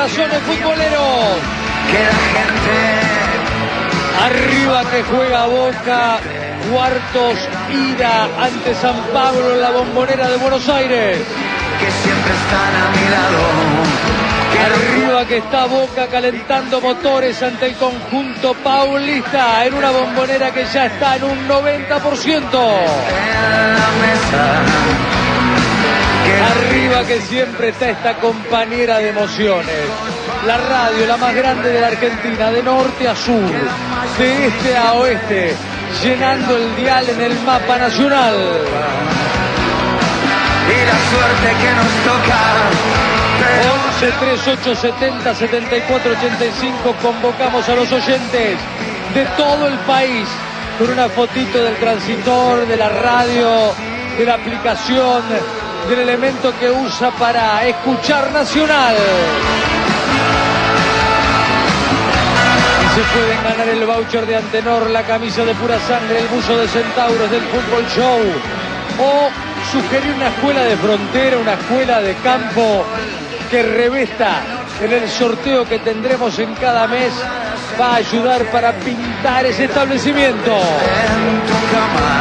corazones futboleros. Que la gente Arriba que juega Boca, cuartos ida ante San Pablo en la Bombonera de Buenos Aires. que siempre están a mi lado. Arriba que está Boca calentando motores ante el conjunto paulista en una Bombonera que ya está en un 90%. En la mesa. Arriba que siempre está esta compañera de emociones. La radio, la más grande de la Argentina, de norte a sur, de este a oeste, llenando el dial en el mapa nacional. Y la suerte que nos toca. 11 38 70 74 85. Convocamos a los oyentes de todo el país con una fotito del transitor, de la radio, de la aplicación, del elemento que usa para escuchar Nacional. Y se pueden ganar el voucher de Antenor, la camisa de Pura Sangre, el buzo de Centauros del Fútbol Show, o sugerir una escuela de frontera, una escuela de campo que revesta en el sorteo que tendremos en cada mes, va a ayudar para pintar ese establecimiento. En tu cama.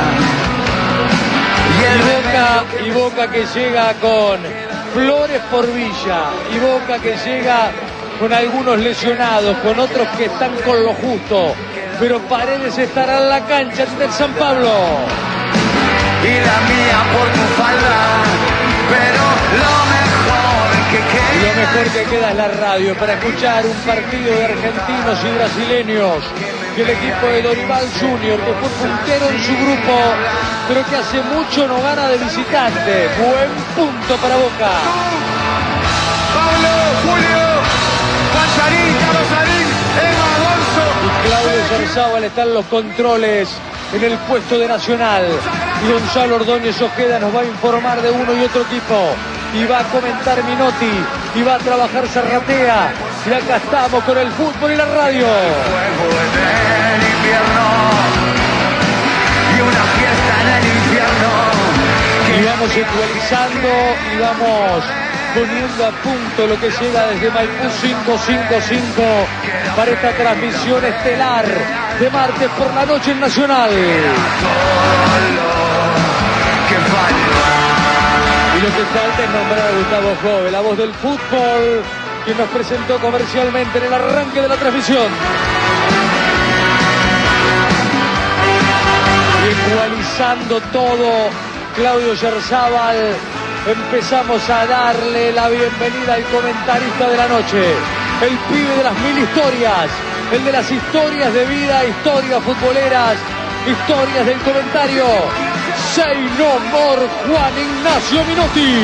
Y Boca que llega con flores por Villa, y Boca que llega con algunos lesionados, con otros que están con lo justo, pero Paredes estará en la cancha ante el San Pablo. Y la mía por tu falda, pero Lo mejor que queda es la radio para escuchar un partido de argentinos y brasileños. Que el equipo de Dorival Junior, que fue puntero en su grupo, pero que hace mucho no gana de visitante. Buen punto para Boca. Pablo, Julio, Juan Carlos Sarín, Emma Alonso. Y Claudio Yarzábal está en los controles en el puesto de Nacional. Y Gonzalo Ordóñez Ojeda nos va a informar de uno y otro equipo. Y va a comentar Minotti. Y va a trabajar Zarratea. Y acá estamos con el fútbol y la radio. fuego en el invierno y una fiesta en el infierno. Y vamos actualizando y vamos poniendo a punto lo que llega desde Maipú 555 para esta transmisión estelar de martes por la noche en Nacional. Y lo que falta es nombrar a Gustavo Jove, la voz del fútbol, quien nos presentó comercialmente en el arranque de la transmisión. Igualizando todo, Claudio Yarzábal. Empezamos a darle la bienvenida al comentarista de la noche, el pibe de las 1000 historias, el de las historias de vida, historias futboleras, historias del comentario. Say no more, Juan Ignacio Minotti.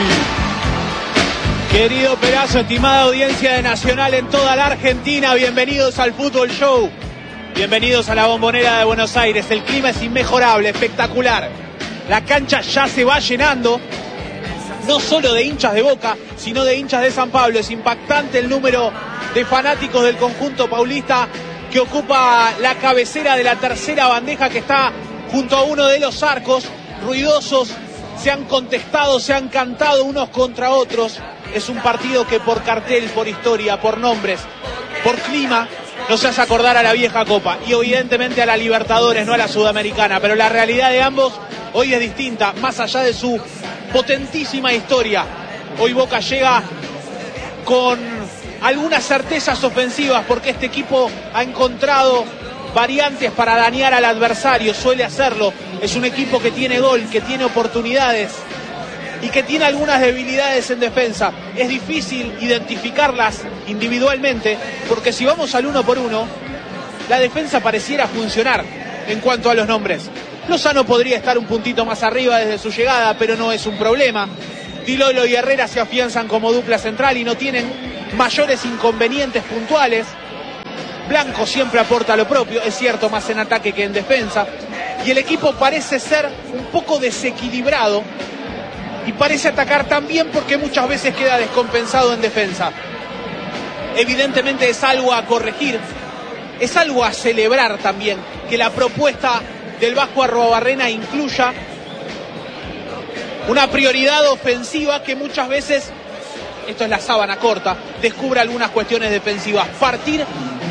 Querido Perazo, estimada audiencia de Nacional en toda la Argentina, bienvenidos al Fútbol Show, bienvenidos a la Bombonera de Buenos Aires. El clima es inmejorable, espectacular. La cancha ya se va llenando, no solo de hinchas de Boca, sino de hinchas de San Pablo. Es impactante el número de fanáticos del conjunto paulista que ocupa la cabecera de la tercera bandeja que está junto a uno de los arcos. Ruidosos, se han contestado, se han cantado unos contra otros. Es un partido que por cartel, por historia, por nombres, por clima, nos hace acordar a la vieja Copa y evidentemente a la Libertadores, no a la Sudamericana, pero la realidad de ambos hoy es distinta, más allá de su potentísima historia. Hoy Boca llega con algunas certezas ofensivas porque este equipo ha encontrado variantes para dañar al adversario, suele hacerlo. Es un equipo que tiene gol, que tiene oportunidades y que tiene algunas debilidades en defensa. Es difícil identificarlas individualmente porque si vamos al uno por uno, la defensa pareciera funcionar en cuanto a los nombres. Lozano podría estar un puntito más arriba desde su llegada, pero no es un problema. Di Lolo y Herrera se afianzan como dupla central y no tienen mayores inconvenientes puntuales. Blanco siempre aporta lo propio, es cierto, más en ataque que en defensa. Y el equipo parece ser un poco desequilibrado y parece atacar también porque muchas veces queda descompensado en defensa. Evidentemente es algo a corregir, es algo a celebrar también, que la propuesta del Vasco Arruabarrena incluya una prioridad ofensiva que muchas veces esto es la sábana corta, descubra algunas cuestiones defensivas. Partir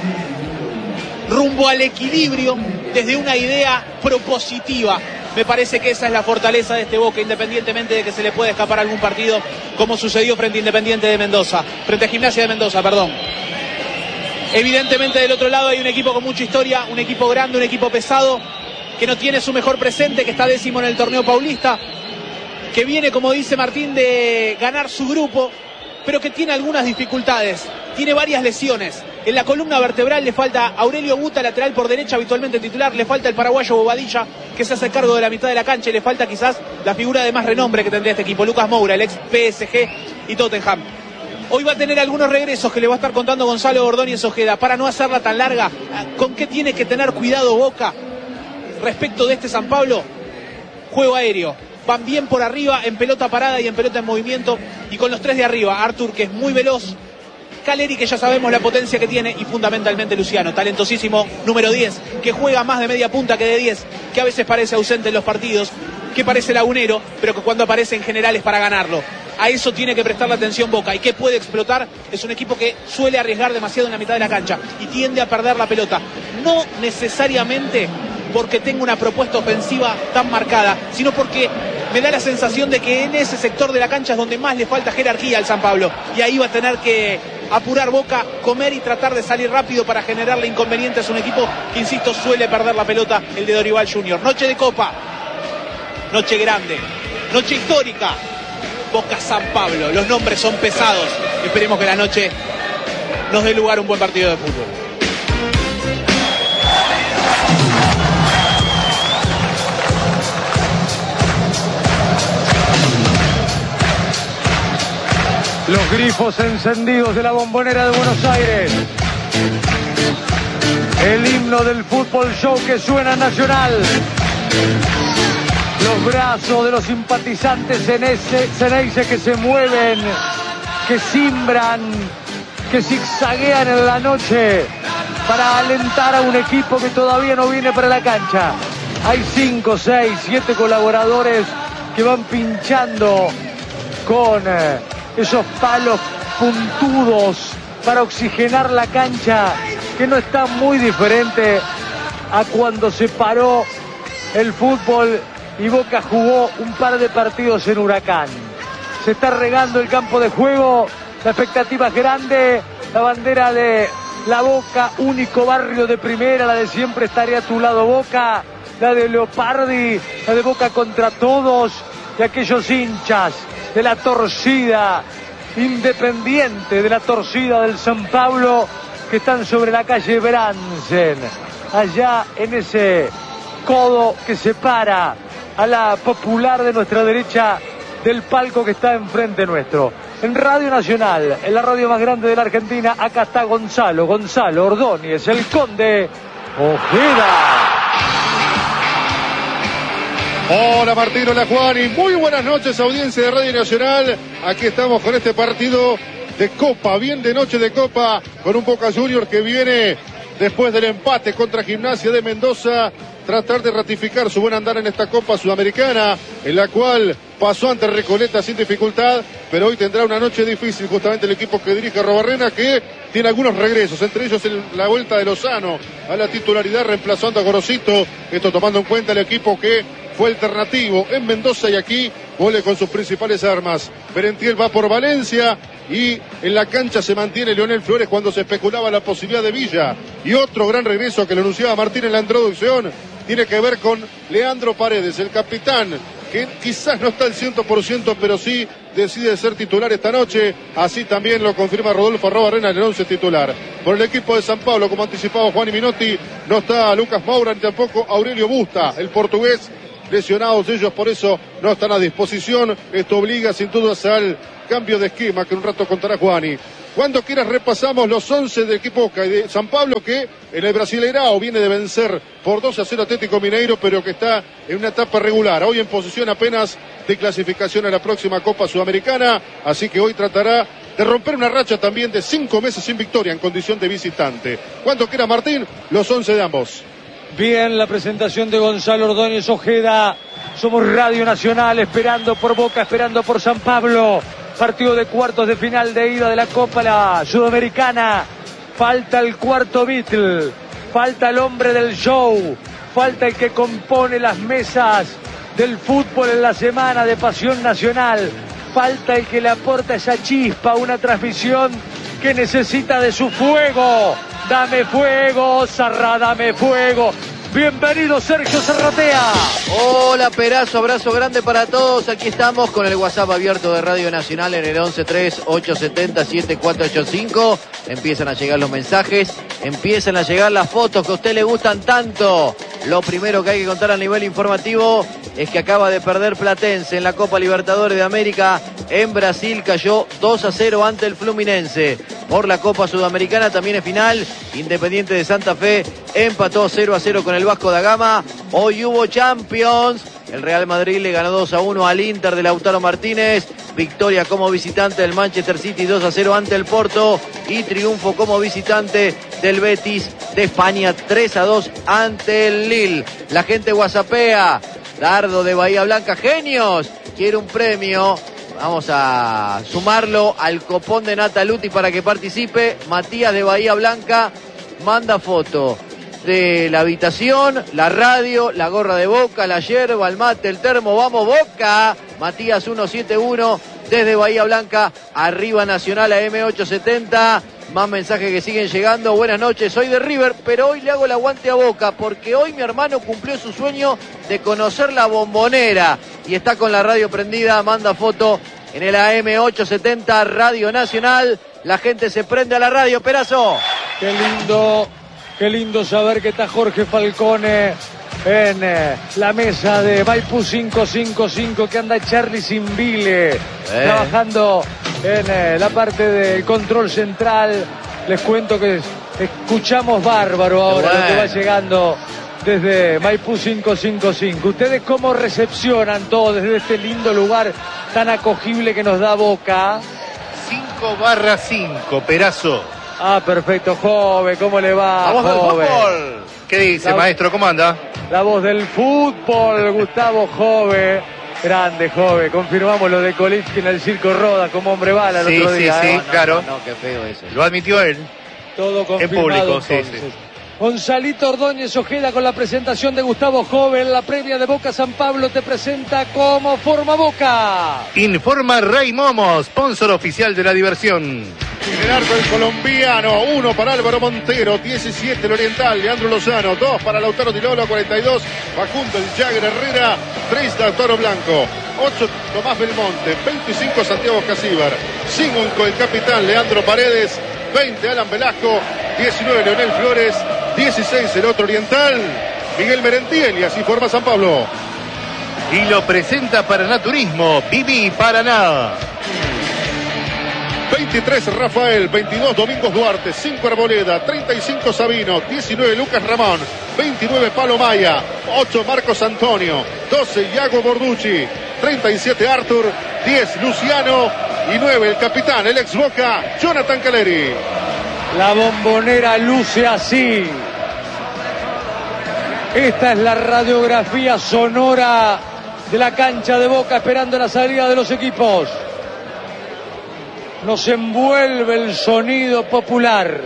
rumbo al equilibrio desde una idea propositiva. Me parece que esa es la fortaleza de este Boca, independientemente de que se le pueda escapar algún partido, como sucedió frente a Independiente de Mendoza, frente a Gimnasia de Mendoza, perdón. Evidentemente del otro lado hay un equipo con mucha historia, un equipo grande, un equipo pesado, que no tiene su mejor presente, que está 10º en el torneo paulista, que viene, como dice Martín, de ganar su grupo, pero que tiene algunas dificultades, tiene varias lesiones. En la columna vertebral le falta Aurelio Buta, lateral por derecha, habitualmente titular, le falta el paraguayo Bobadilla, que se hace cargo de la mitad de la cancha, y le falta quizás la figura de más renombre que tendría este equipo, Lucas Moura, el ex PSG y Tottenham. Hoy va a tener algunos regresos que le va a estar contando Gonzalo Ordóñez Ojeda. Para no hacerla tan larga, ¿con qué tiene que tener cuidado Boca respecto de este San Pablo? Juego aéreo. Van bien por arriba, en pelota parada y en pelota en movimiento, y con los tres de arriba. Artur, que es muy veloz, Caleri, que ya sabemos la potencia que tiene, y fundamentalmente Luciano, talentosísimo, número 10, que juega más de media punta que de 10, que a veces parece ausente en los partidos, que parece lagunero, pero que cuando aparece en general es para ganarlo. A eso tiene que prestar la atención Boca. ¿Y qué puede explotar? Es un equipo que suele arriesgar demasiado en la mitad de la cancha y tiende a perder la pelota. No necesariamente porque tenga una propuesta ofensiva tan marcada, sino porque me da la sensación de que en ese sector de la cancha es donde más le falta jerarquía al San Pablo. Y ahí va a tener que apurar Boca, comer y tratar de salir rápido para generarle inconvenientes a un equipo que, insisto, suele perder la pelota, el de Dorival Junior. Noche de Copa, noche grande, noche histórica. Boca San Pablo, los nombres son pesados. Esperemos que la noche nos dé lugar a un buen partido de fútbol. Los grifos encendidos de la Bombonera de Buenos Aires. El himno del fútbol show que suena Nacional. Los brazos de los simpatizantes Ceneice que se mueven, que cimbran, que zigzaguean en la noche para alentar a un equipo que todavía no viene para la cancha. Hay 5, 6, 7 colaboradores que van pinchando con esos palos puntudos para oxigenar la cancha, que no está muy diferente a cuando se paró el fútbol y Boca jugó un par de partidos en Huracán. Se está regando el campo de juego, la expectativa es grande, la bandera de la Boca, único barrio de primera, la de siempre estaré a tu lado Boca, la de Leopardi, la de Boca contra todos, y aquellos hinchas de la torcida Independiente, de la torcida del San Pablo, que están sobre la calle Bransen, allá en ese codo que separa a la Popular de nuestra derecha del palco que está enfrente nuestro. En Radio Nacional, en la radio más grande de la Argentina, acá está Gonzalo Ordóñez, el Conde Ojeda. Hola Martín, hola Juan y muy buenas noches, audiencia de Radio Nacional. Aquí estamos con este partido de Copa, bien de noche de Copa, con un Boca Juniors que viene después del empate contra Gimnasia de Mendoza, tratar de ratificar su buen andar en esta Copa Sudamericana, en la cual pasó ante Recoleta sin dificultad, pero hoy tendrá una noche difícil justamente el equipo que dirige Arrobarrena, que tiene algunos regresos, entre ellos la vuelta de Lozano a la titularidad reemplazando a Gorosito, esto tomando en cuenta el equipo que fue alternativo en Mendoza y aquí vuelve con sus principales armas. Merentiel va por Valencia y en la cancha se mantiene Leonel Flores cuando se especulaba la posibilidad de Villa. Y otro gran regreso que lo anunciaba Martín en la introducción tiene que ver con Leandro Paredes, el capitán, que quizás no está al 100%, pero sí decide ser titular esta noche. Así también lo confirma Rodolfo Arrobarrena en el 11 titular. Por el equipo de San Pablo, como anticipaba Juan y Minotti, no está Lucas Moura ni tampoco Aurelio Busta, el portugués. Lesionados ellos, por eso no están a disposición. Esto obliga sin dudas al cambio de esquema que en un rato contará Juani. Cuando quieras repasamos los 11 del equipo Boca y de San Pablo, que en el Brasileirao viene de vencer por 2-0 Atlético Mineiro, pero que está en una etapa regular. Hoy en posición apenas de clasificación a la próxima Copa Sudamericana, así que hoy tratará de romper una racha también de 5 meses sin victoria en condición de visitante. Cuando quiera Martín, los 11 de ambos. Bien, la presentación de Gonzalo Ordóñez Ojeda. Somos Radio Nacional, esperando por Boca, esperando por San Pablo. Partido de cuartos de final de ida de la Copa la Sudamericana. Falta el cuarto Beatle, falta el hombre del show, falta el que compone las mesas del fútbol en la semana de Pasión Nacional. Falta el que le aporta esa chispa a una transmisión que necesita de su fuego. Dame fuego, Zarra, dame fuego. Bienvenido Sergio Zarratea. Hola Perazo, abrazo grande para todos. Aquí estamos con el WhatsApp abierto de Radio Nacional en el 1138707485. Empiezan a llegar los mensajes, empiezan a llegar las fotos que a usted le gustan tanto. Lo primero que hay que contar a nivel informativo es que acaba de perder Platense en la Copa Libertadores de América en Brasil. Cayó 2-0 ante el Fluminense. Por la Copa Sudamericana también es final. Independiente de Santa Fe empató 0-0 con el Vasco da Gama. Hoy hubo Champions. El Real Madrid le ganó 2-1 al Inter de Lautaro Martínez. Victoria como visitante del Manchester City 2-0 ante el Porto. Y triunfo como visitante del Betis de España 3-2 ante el Lille. La gente whatsappea. Dardo de Bahía Blanca, genios. Quiere un premio. Vamos a sumarlo al copón de Nataluti para que participe. Matías de Bahía Blanca manda foto de la habitación, la radio, la gorra de Boca, la yerba, el mate, el termo. ¡Vamos Boca! Matías 171 desde Bahía Blanca, arriba Nacional a M870. Más mensajes que siguen llegando. Buenas noches, soy de River, pero hoy le hago el aguante a Boca porque hoy mi hermano cumplió su sueño de conocer la Bombonera y está con la radio prendida. Manda foto en el AM870 Radio Nacional. La gente se prende a la radio. Perazo. Qué lindo saber que está Jorge Falcone en la mesa de Maipú 555, que anda Charlie Simbile trabajando en la parte del control central. Les cuento que escuchamos bárbaro ahora lo que va llegando desde Maipú 555. ¿Ustedes cómo recepcionan todo desde este lindo lugar tan acogible que nos da Boca? 5/5, Perazo. Ah, perfecto, Jove, ¿cómo le va? ¡Vamos del Jove? fútbol! ¿Qué dice, maestro? ¿Cómo anda? La voz del fútbol, Gustavo Jove. Grande, Jove. Confirmamos lo de Kolitsky en el Circo Roda como hombre bala el otro día. Sí, claro. No, qué feo eso. Lo admitió él. Todo confirmado En público, entonces. sí. Gonzalito Ordóñez Ojeda con la presentación de Gustavo Jove. La previa de Boca San Pablo te presenta cómo forma Boca. Informa Rey Momo, sponsor oficial de la diversión. En el arco el colombiano, 1 para Álvaro Montero, 17 el oriental, Leandro Lozano, 2 para Lautaro Tilolo, 42, Facundo el Jagger Herrera, 3 Lautaro Blanco, 8 Tomás Belmonte, 25 Santiago Casíbar, 5 el capitán Leandro Paredes, 20 Alan Velasco, 19 Leonel Flores, 16 el otro oriental, Miguel Merentiel, y así forma San Pablo. Y lo presenta Paraná Turismo, Viví Paraná. 23 Rafael, 22 Domingos Duarte, 5 Arboleda, 35 Sabino, 19 Lucas Ramón, 29 Palo Maya, 8 Marcos Antonio, 12 Iago Borducci, 37 Arthur, 10 Luciano y 9 el capitán, el ex Boca, Jonathan Caleri. La Bombonera luce así. Esta es la radiografía sonora de la cancha de Boca esperando la salida de los equipos. Nos envuelve el sonido popular.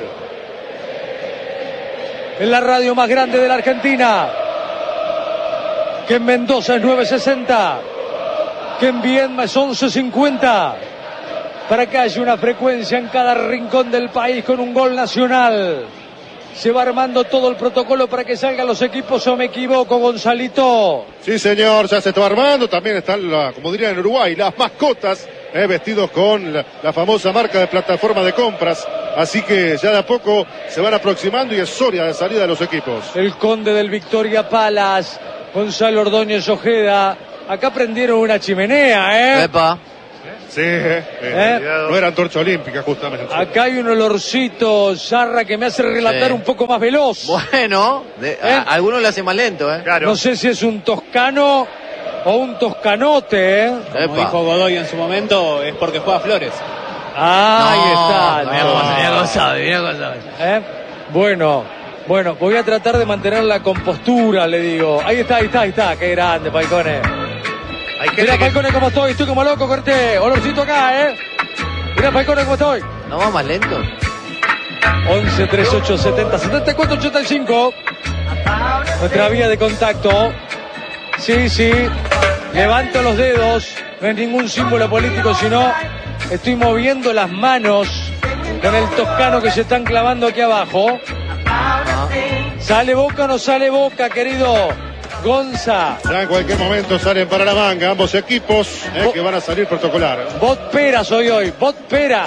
En la radio más grande de la Argentina. Que en Mendoza es 960. Que en Viedma es 1150. Para que haya una frecuencia en cada rincón del país con un gol nacional. Se va armando todo el protocolo para que salgan los equipos, ¿o me equivoco, Gonzalito? Sí, señor, ya se está armando. También están, como dirían en Uruguay, las mascotas, vestidos con la famosa marca de plataforma de compras. Así que ya de a poco se van aproximando y es hora de salida de los equipos. El conde del Victoria Palace, Gonzalo Ordóñez Ojeda. Acá prendieron una chimenea, ¿eh? Epa. Sí, no era antorcha olímpica, justamente. Acá hay un olorcito, Zarra, que me hace relatar un poco más veloz. Bueno, a algunos le hace más lento, ¿eh? Claro. No sé si es un toscano o un toscanote, ¿eh? Como dijo Godoy en su momento, es porque juega Flores. Ahí está. Mirá cómo sabe. Bueno, voy a tratar de mantener la compostura, le digo. Ahí está, qué grande, Falcone. Mirá, Falcone, cómo estoy como loco, corté. Olorcito acá, Mirá, Falcone, cómo estoy. ¿No va más lento? 11 38 70 74 85. Nuestra vía de contacto. Sí. Levanto los dedos. No es ningún símbolo político, sino estoy moviendo las manos con el toscano que se están clavando aquí abajo. ¿Sale Boca o no sale Boca, querido Gonza? Ya en cualquier momento salen para la manga ambos equipos que van a salir protocolar. Bot Pera soy hoy, Bot Pera.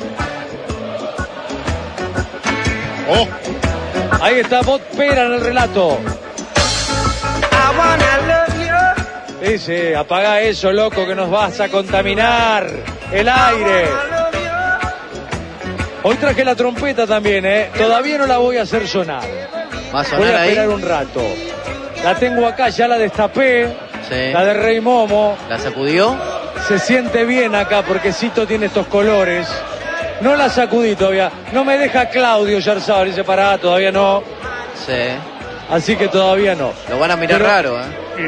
Ahí está Bot Pera en el relato. Dice, apaga eso, loco, que nos vas a contaminar el aire. Hoy traje la trompeta también, Todavía no la voy a hacer sonar. ¿Va a sonar voy a esperar ahí? un rato. La tengo acá, ya la destapé. Sí. La de Rey Momo. ¿La sacudió? Se siente bien acá porque Cito tiene estos colores. No la sacudí todavía. No me deja Claudio Yarzabal. Dice, pará, todavía no. Sí. Así que todavía no. Lo van a mirar Pero raro,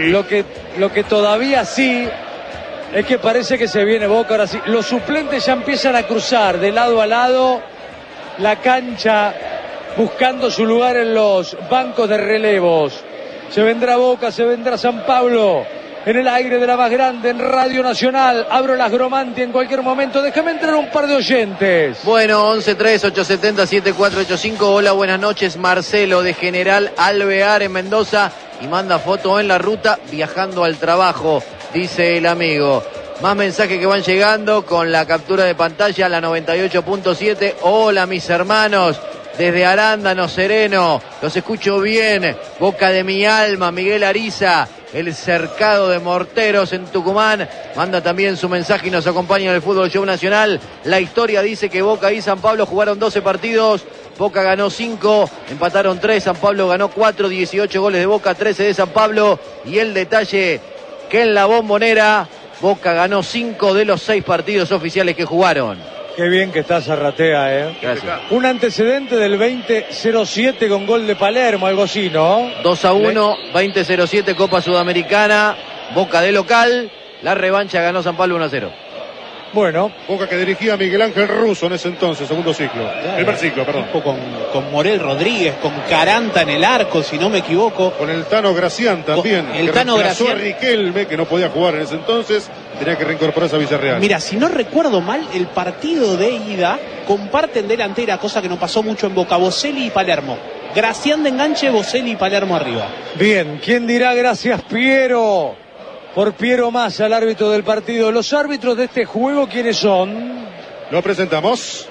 Lo que todavía sí es que parece que se viene Boca. Ahora sí, los suplentes ya empiezan a cruzar de lado a lado la cancha buscando su lugar en los bancos de relevos. Se vendrá Boca, se vendrá San Pablo en el aire de la más grande en Radio Nacional. Abro las Gromanti en cualquier momento. Déjame entrar un par de oyentes. Bueno, 11-3-870-7485. Hola, buenas noches. Marcelo de General Alvear en Mendoza y manda foto en la ruta viajando al trabajo, dice el amigo. Más mensajes que van llegando con la captura de pantalla, la 98.7. Hola, mis hermanos. Desde Arándano, Sereno, los escucho bien. Boca de mi alma, Miguel Ariza, el cercado de Morteros en Tucumán. Manda también su mensaje y nos acompaña en el Fútbol Show Nacional. La historia dice que Boca y San Pablo jugaron 12 partidos. Boca ganó 5, empataron 3, San Pablo ganó 4, 18 goles de Boca, 13 de San Pablo. Y el detalle que en la Bombonera, Boca ganó 5 de los 6 partidos oficiales que jugaron. Qué bien que está Zarratea, Gracias. Un antecedente del 20-07 con gol de Palermo, algo así, ¿no? 2-1, 20-07 Copa Sudamericana, Boca de local. La revancha ganó San Pablo 1-0. Bueno. Boca que dirigía Miguel Ángel Russo en ese entonces, segundo ciclo. Primer ciclo, perdón. Con Morel Rodríguez, con Caranta en el arco, si no me equivoco. Con el Tano Gracián también. El Tano Gracián. A Riquelme, que no podía jugar en ese entonces, tenía que reincorporarse a Villarreal. Mira, si no recuerdo mal, el partido de ida comparten delantera, cosa que no pasó mucho en Boca, Boselli y Palermo. Gracián de enganche, Boselli y Palermo arriba. Bien, ¿quién dirá gracias, Piero? Por Piero Massa, el árbitro del partido. Los árbitros de este juego, ¿quiénes son? Lo presentamos.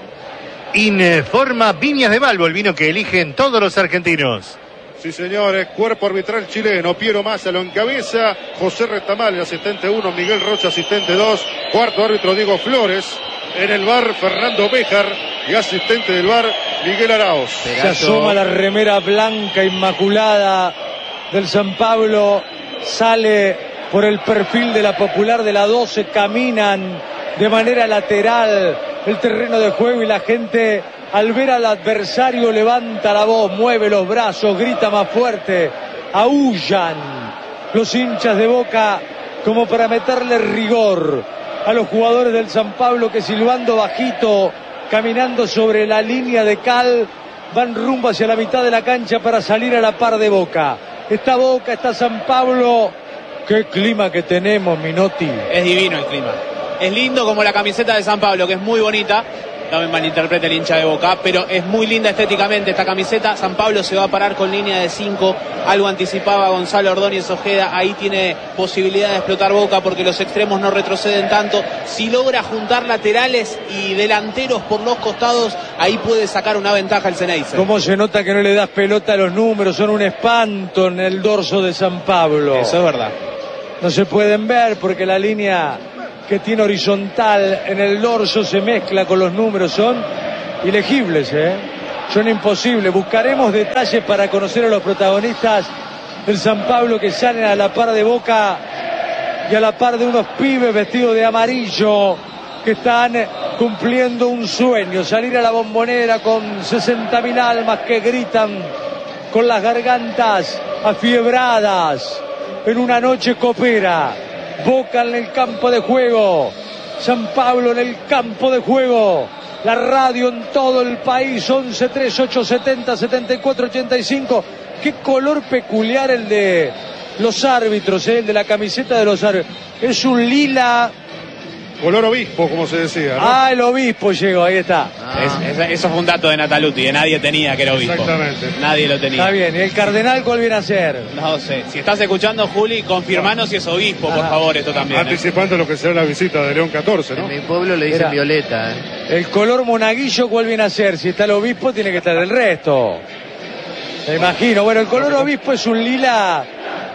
Informa Viñas de Balbo, el vino que eligen todos los argentinos. Sí, señores, cuerpo arbitral chileno. Piero Massa lo encabeza. José Retamal, el asistente 1. Miguel Rocha, asistente 2. Cuarto árbitro, Diego Flores. En el VAR, Fernando Béjar. Y asistente del VAR, Miguel Arauz. Se asoma la remera blanca inmaculada del San Pablo. Sale por el perfil de la Popular de la 12, caminan de manera lateral el terreno de juego y la gente al ver al adversario levanta la voz, mueve los brazos, grita más fuerte, aúllan los hinchas de Boca como para meterle rigor a los jugadores del San Pablo que silbando bajito, caminando sobre la línea de cal, van rumbo hacia la mitad de la cancha para salir a la par de Boca. Está Boca, está San Pablo. Qué clima que tenemos, Minotti. Es divino el clima. Es lindo como la camiseta de San Pablo, que es muy bonita. No me malinterprete el hincha de Boca, pero es muy linda estéticamente esta camiseta. San Pablo se va a parar con línea de 5. Algo anticipaba Gonzalo Ordóñez Ojeda. Ahí tiene posibilidad de explotar Boca porque los extremos no retroceden tanto. Si logra juntar laterales y delanteros por los costados, ahí puede sacar una ventaja el Ceneice. Cómo se nota que no le das pelota a los números. Son un espanto en el dorso de San Pablo. Eso es verdad. No se pueden ver porque la línea que tiene horizontal en el dorso se mezcla con los números, son ilegibles, son imposibles. Buscaremos detalles para conocer a los protagonistas del San Pablo que salen a la par de Boca y a la par de unos pibes vestidos de amarillo que están cumpliendo un sueño, salir a la Bombonera con 60.000 almas que gritan con las gargantas afiebradas en una noche copera. Boca en el campo de juego, San Pablo en el campo de juego. La radio en todo el país, 11-3870-7485. Qué color peculiar el de los árbitros, el de la camiseta de los árbitros. Es un lila. Color obispo, como se decía, ¿no? Ah, el obispo llegó, ahí está. Eso fue un dato de Nataluti, que nadie tenía que era obispo. Exactamente. Nadie lo tenía. Está bien, ¿y el cardenal cuál viene a ser? No sé. Si estás escuchando, Juli, confirmanos si es obispo, por favor, esto también. Anticipando lo que será la visita de León 14, ¿no? En mi pueblo le dicen Era. violeta. El color monaguillo, ¿cuál viene a ser? Si está el obispo, tiene que estar el resto. Me imagino. Bueno, el color obispo es un lila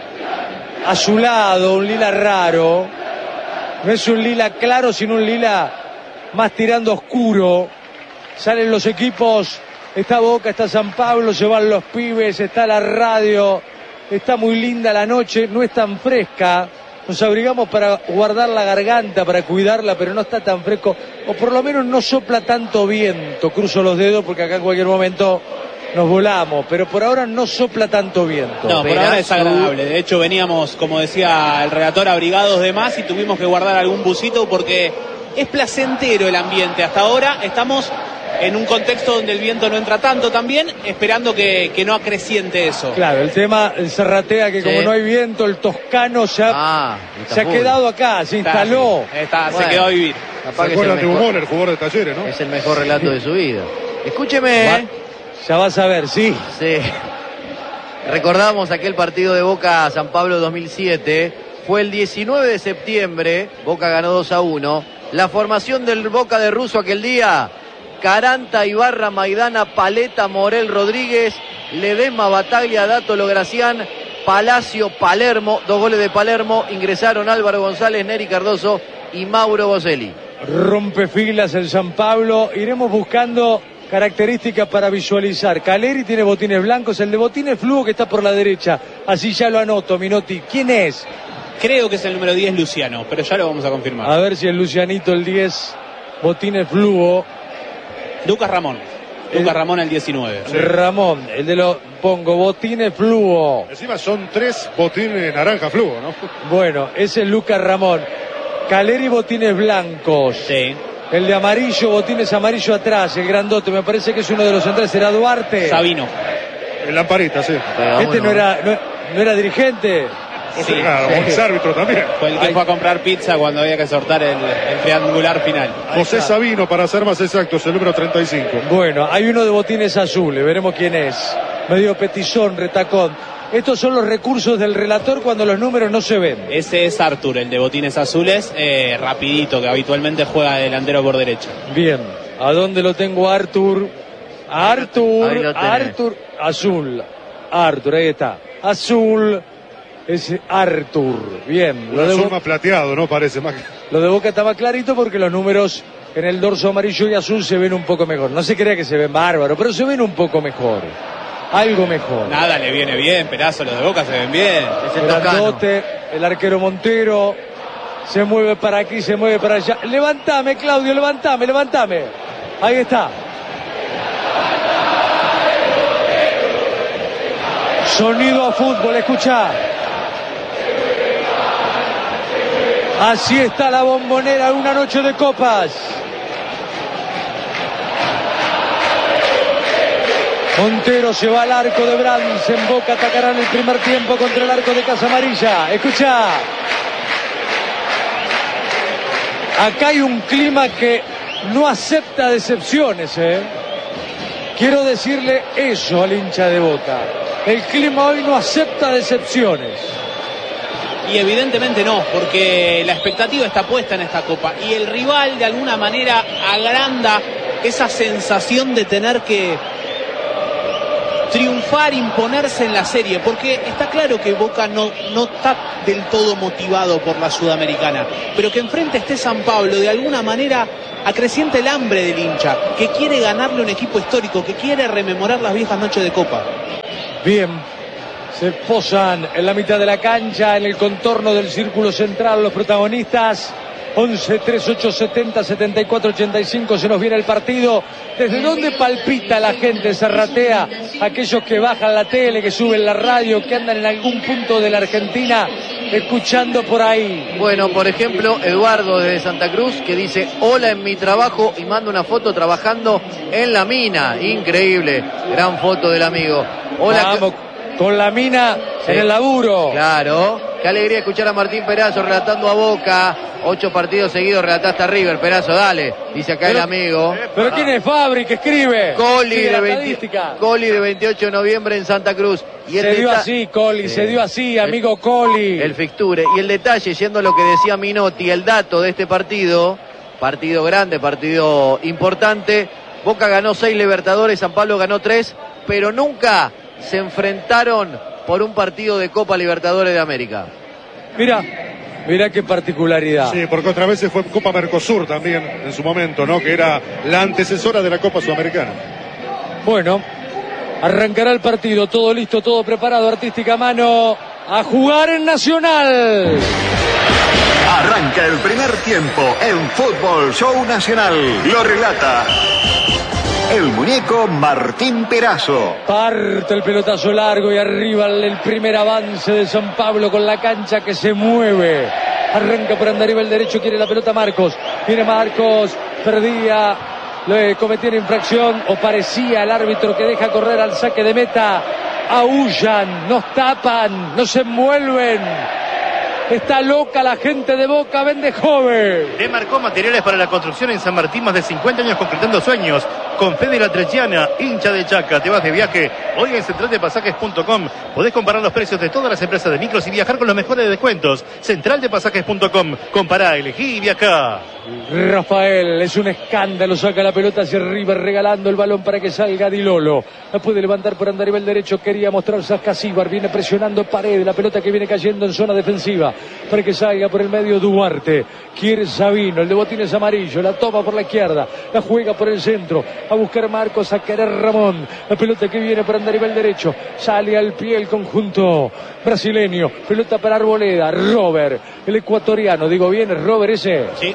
azulado, un lila raro. No es un lila claro, sino un lila más tirando oscuro. Salen los equipos, está Boca, está San Pablo, se van los pibes, está la radio. Está muy linda la noche, no es tan fresca. Nos abrigamos para guardar la garganta, para cuidarla, pero no está tan fresco. O por lo menos no sopla tanto viento. Cruzo los dedos porque acá en cualquier momento nos volamos, pero por ahora no sopla tanto viento. No, por ahora es agradable. De hecho, veníamos, como decía el relator, abrigados de más y tuvimos que guardar algún busito porque es placentero el ambiente. Hasta ahora estamos en un contexto donde el viento no entra tanto también, esperando que no acreciente eso. Claro, el tema, el Serratea, que como no hay viento, el toscano se ha quedado acá, se instaló. Se quedó a vivir. ¿Se acuerdan de Humor, el jugador de Talleres, no? Es el mejor relato de su vida. Escúcheme. Ya vas a ver, sí. Recordamos aquel partido de Boca San Pablo 2007. Fue el 19 de septiembre. Boca ganó 2-1. La formación del Boca de Russo aquel día: Caranta, Ibarra, Maidana, Paleta, Morel, Rodríguez, Ledesma, Bataglia, Dátolo, Gracián, Palacio, Palermo. 2 goles de Palermo. Ingresaron Álvaro González, Neri Cardoso y Mauro Boselli. Rompe filas el San Pablo. Iremos buscando características para visualizar. Caleri tiene botines blancos, el de botines fluo que está por la derecha. Así ya lo anoto, Minotti. ¿Quién es? Creo que es el número 10, Luciano, pero ya lo vamos a confirmar. A ver si es Lucianito el 10, botines fluo. Lucas Ramón. Lucas Ramón el 19. Sí. Ramón, el de los pongo, botines fluo. Encima son 3 botines naranja fluo, ¿no? Bueno, ese es Lucas Ramón. Caleri, botines blancos. Sí. El de amarillo, botines amarillo atrás, el grandote, me parece que es uno de los centrales, será Duarte. Sabino. El Lamparita, sí. Este no era dirigente. Sí, claro, es árbitro también. Fue el que fue a comprar pizza cuando había que sortar el triangular final. José Sabino, para ser más exactos, el número 35. Bueno, hay uno de botines azules, veremos quién es. Medio petizón, retacón. Estos son los recursos del relator cuando los números no se ven. Ese es Artur, el de botines azules, rapidito, que habitualmente juega delantero por derecha. Bien, ¿a dónde lo tengo, Artur? Artur, azul. Artur, ahí está. Azul, es Artur. Bien. Lo de más plateado, ¿no? Parece más. Lo de Boca estaba clarito porque los números en el dorso amarillo y azul se ven un poco mejor. No se crea que se ven bárbaro, pero se ven un poco mejor. Algo mejor. Nada le viene bien, Perazo, los de Boca se ven bien. Es el Grandote, el arquero Montero, se mueve para aquí, se mueve para allá. Levantame, Claudio, levantame. Ahí está. Sonido a fútbol, escuchá. Así está la Bombonera, una noche de copas. Montero se va al arco de Brands, en Boca atacarán el primer tiempo contra el arco de Casa Amarilla. Escucha. Acá hay un clima que no acepta decepciones, Quiero decirle eso al hincha de Boca. El clima hoy no acepta decepciones. Y evidentemente no, porque la expectativa está puesta en esta Copa. Y el rival de alguna manera agranda esa sensación de tener que triunfar, imponerse en la serie, porque está claro que Boca no está del todo motivado por la Sudamericana, pero que enfrente esté San Pablo de alguna manera acrecienta el hambre del hincha, que quiere ganarle un equipo histórico, que quiere rememorar las viejas noches de Copa. Bien, se posan en la mitad de la cancha, en el contorno del círculo central los protagonistas. 11 38 70 74 85. Se nos viene el partido. ¿Desde dónde palpita la gente Zarratea? Aquellos que bajan la tele, que suben la radio, que andan en algún punto de la Argentina escuchando por ahí. Bueno, por ejemplo, Eduardo desde Santa Cruz, que dice: hola en mi trabajo, y manda una foto trabajando en la mina. Increíble, gran foto del amigo. Hola. Vamos, con la mina sí, en el laburo. Claro, qué alegría escuchar a Martín Perazo relatando a Boca. 8 partidos seguidos relataste a River. Perazo, dale, dice acá el amigo. ¿Pero quién es Fabri que escribe? Coli, Coli de 28 de noviembre en Santa Cruz. Y se dio así, Coli, se dio así, amigo Coli. El fixture. Y el detalle, yendo a lo que decía Minotti, el dato de este partido, partido grande, partido importante. Boca ganó 6 Libertadores, San Pablo ganó 3, pero nunca se enfrentaron por un partido de Copa Libertadores de América. Mirá qué particularidad. Sí, porque otra vez fue Copa Mercosur también en su momento, ¿no? Que era la antecesora de la Copa Sudamericana. Bueno, arrancará el partido, todo listo, todo preparado, artística mano, a jugar en Nacional. Arranca el primer tiempo en Fútbol Show Nacional. Lo relata el muñeco Martín Perazo. Parte el pelotazo largo y arriba el primer avance de San Pablo con la cancha que se mueve. Arranca por Andarivel el derecho, quiere la pelota Marcos. Viene Marcos, perdía, le cometía una infracción o parecía el árbitro que deja correr al saque de meta. Aúllan, nos tapan, nos envuelven. Está loca la gente de Boca, vende joven. Demarcó materiales para la construcción en San Martín, más de 50 años concretando sueños. Con Fede La Trechiana, hincha de Chaca, te vas de viaje. Hoy en centraldepasajes.com podés comparar los precios de todas las empresas de micros y viajar con los mejores descuentos. Centraldepasajes.com, compará, elegí y viajá. Rafael, es un escándalo, saca la pelota hacia arriba, regalando el balón para que salga Di Lolo. La puede levantar por Andarivel derecho, quería mostrarse a Casíbar, viene presionando Paredes, la pelota que viene cayendo en zona defensiva, para que salga por el medio Duarte. Quiere Sabino, el de botines amarillo, la toma por la izquierda, la juega por el centro, a buscar Marcos, a querer Ramón. La pelota que viene por Andarivel derecho, sale al pie el conjunto brasileño, pelota para Arboleda, Robert, el ecuatoriano, digo bien, ¿es Robert ese? Sí.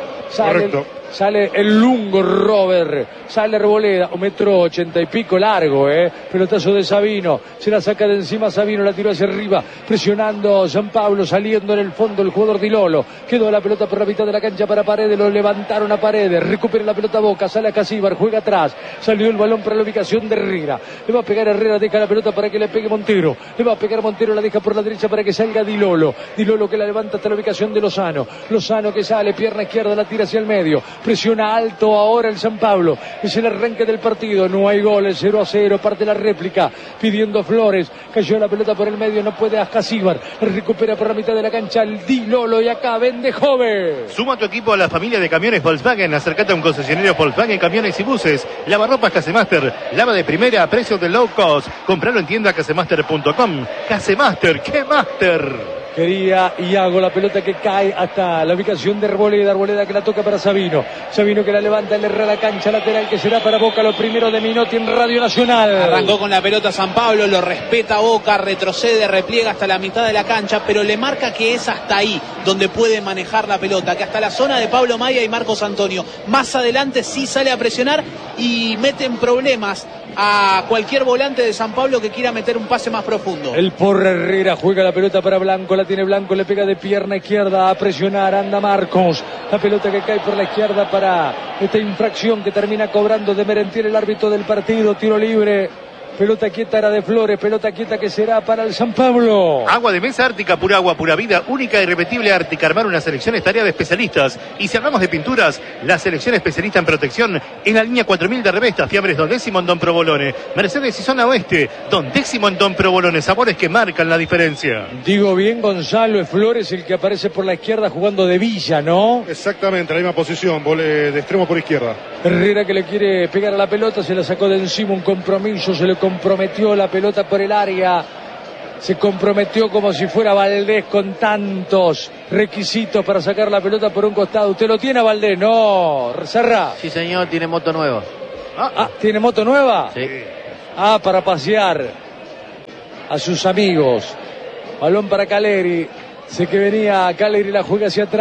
Sale el lungo Robert, sale Arboleda, 1,80 y pico largo, pelotazo de Sabino, se la saca de encima Sabino, la tiró hacia arriba, presionando San Pablo, saliendo en el fondo el jugador Di Lolo, quedó la pelota por la mitad de la cancha para Paredes, lo levantaron a Paredes, recupera la pelota Boca, sale a Casíbar, juega atrás, salió el balón para la ubicación de Herrera, le va a pegar Herrera, deja la pelota para que le pegue Montero, le va a pegar Montero, la deja por la derecha para que salga Di Lolo que la levanta hasta la ubicación de Lozano que sale, pierna izquierda, la tira hacia el medio, presiona alto ahora el San Pablo, es el arranque del partido, no hay goles, 0-0, parte la réplica, pidiendo Flores, cayó la pelota por el medio, no puede Ascasíbar, recupera por la mitad de la cancha el Di Lolo y acá vende joven. Suma tu equipo a la familia de camiones Volkswagen, acércate a un concesionario Volkswagen, camiones y buses, lavarropas Casemaster, lava de primera a precios de low cost, compralo en tienda casemaster.com. Casemaster, ¡qué master! Quería Iago, la pelota que cae hasta la ubicación de Arboleda que la toca para Sabino que la levanta, le erra la cancha lateral que será para Boca, lo primero de Minotti en Radio Nacional. Arrancó con la pelota San Pablo, lo respeta Boca, retrocede, repliega hasta la mitad de la cancha, pero le marca que es hasta ahí donde puede manejar la pelota, que hasta la zona de Pablo Maya y Marcos Antonio. Más adelante sí sale a presionar y mete en problemas a cualquier volante de San Pablo que quiera meter un pase más profundo. El Porra Herrera juega la pelota para Blanco, la tiene Blanco, le pega de pierna izquierda a presionar, anda Marcos, la pelota que cae por la izquierda para esta infracción que termina cobrando de Merentiel, el árbitro del partido, tiro libre. Pelota quieta era de Flores, pelota quieta que será para el San Pablo. Agua de mesa Ártica, pura agua, pura vida, única e irrepetible Ártica. Armar una selección es tarea de especialistas. Y si hablamos de pinturas, la selección especialista en protección en la línea 4000 de Revestas, Fiambres Don Décimo en Don Provolone, Mercedes y Zona Oeste, Don Décimo en Don Provolone, sabores que marcan la diferencia. Digo bien, Gonzalo, es Flores el que aparece por la izquierda jugando de Villa, ¿no? Exactamente, la misma posición, de extremo por izquierda. Herrera que le quiere pegar a la pelota, se la sacó de encima, un compromiso, se le comprometió la pelota por el área, se comprometió como si fuera Valdés con tantos requisitos para sacar la pelota por un costado. ¿Usted lo tiene a Valdés? No, Serra. Sí señor, tiene moto nueva. ¿Tiene moto nueva? Sí. Para pasear a sus amigos. Balón para Caleri. Sé que venía Caleri, la juega hacia atrás.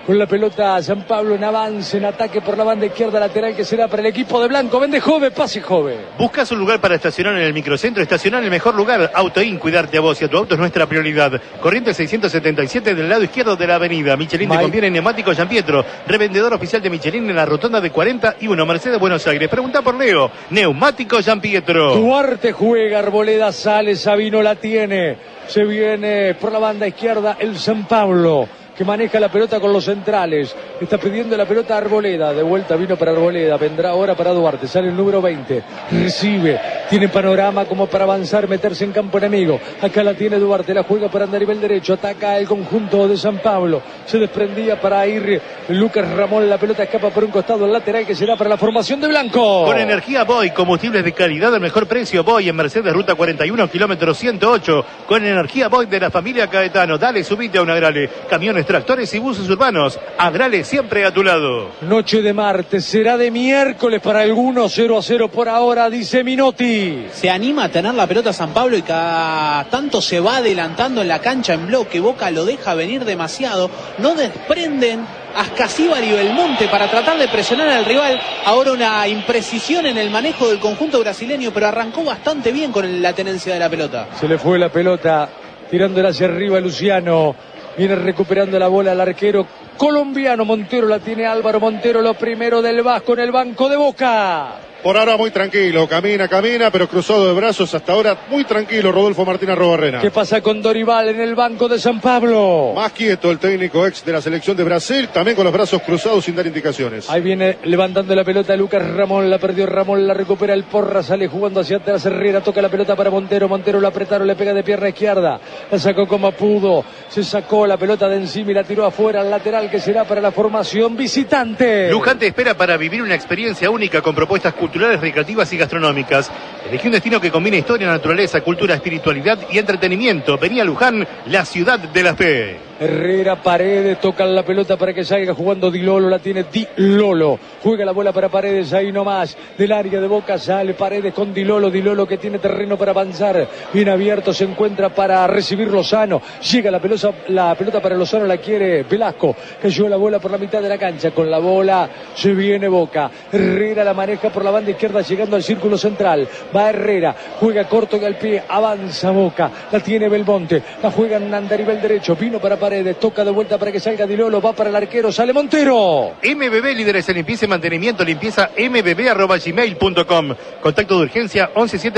Con la pelota San Pablo en avance, en ataque por la banda izquierda lateral que será para el equipo de blanco. Vende Jove, pase Jove. ¿Buscas un lugar para estacionar en el microcentro? Estacionar en el mejor lugar. Autoin, cuidarte a vos y a tu auto es nuestra prioridad. Corrientes 677 del lado izquierdo de la avenida. Michelin te conviene en neumático San Pietro. Revendedor oficial de Michelin en la rotonda de 41 Mercedes, Buenos Aires. Pregunta por Leo. Neumático San Pietro. Duarte juega, Arboleda sale, Sabino la tiene. Se viene por la banda izquierda el San Pablo, que maneja la pelota con los centrales. Está pidiendo la pelota a Arboleda. De vuelta vino para Arboleda. Vendrá ahora para Duarte. Sale el número 20. Recibe. Tiene panorama como para avanzar, meterse en campo enemigo. Acá la tiene Duarte. La juega para andar a nivel derecho. Ataca el conjunto de San Pablo. Se desprendía para ir Lucas Ramón. La pelota escapa por un costado al lateral que será para la formación de blanco. Con energía Boy. Combustibles de calidad al mejor precio. Boy en Mercedes, ruta 41, kilómetro 108. Con energía Boy de la familia Caetano. Dale, subite a un Agrale. Camiones, tractores y buses urbanos. Agrale siempre a tu lado. Noche de martes, será de miércoles para algunos. 0-0 por ahora, dice Minotti. Se anima a tener la pelota San Pablo y cada tanto se va adelantando en la cancha en bloque. Boca lo deja venir demasiado. No desprenden Ascasíbar y Belmonte para tratar de presionar al rival. Ahora una imprecisión en el manejo del conjunto brasileño, pero arrancó bastante bien con la tenencia de la pelota. Se le fue la pelota, tirándola hacia arriba Luciano. Viene recuperando la bola al arquero colombiano Montero. La tiene Álvaro Montero, lo primero del Vasco en el banco de Boca. Por ahora muy tranquilo, camina, pero cruzado de brazos hasta ahora muy tranquilo Rodolfo Martínez Arrobarrena. ¿Qué pasa con Dorival en el banco de San Pablo? Más quieto el técnico ex de la selección de Brasil, también con los brazos cruzados sin dar indicaciones. Ahí viene levantando la pelota Lucas Ramón, la perdió Ramón, la recupera el Porra, sale jugando hacia atrás Herrera, toca la pelota para Montero, Montero lo apretaron, le pega de pierna izquierda, la sacó como pudo, se sacó la pelota de encima y la tiró afuera al lateral que será para la formación visitante. Luján te espera para vivir una experiencia única con propuestas culturales, recreativas y gastronómicas. Elegí un destino que combine historia, naturaleza, cultura, espiritualidad y entretenimiento. Venía a Luján, la ciudad de la fe. Herrera, Paredes, tocan la pelota para que salga jugando Di Lolo, la tiene Di Lolo, juega la bola para Paredes, ahí nomás, del área de Boca sale Paredes con Di Lolo que tiene terreno para avanzar, bien abierto, se encuentra para recibir Lozano, llega la pelota para Lozano, la quiere Velasco, cayó la bola por la mitad de la cancha, con la bola se viene Boca, Herrera la maneja por la banda izquierda llegando al círculo central, va Herrera, juega corto y al pie, avanza Boca, la tiene Belmonte, la juega en andarivel derecho, vino para Paredes, toca de vuelta para que salga Di Lolo, va para el arquero, sale Montero. MBB, líderes en limpieza y mantenimiento, limpieza mbb@gmail.com. Contacto de urgencia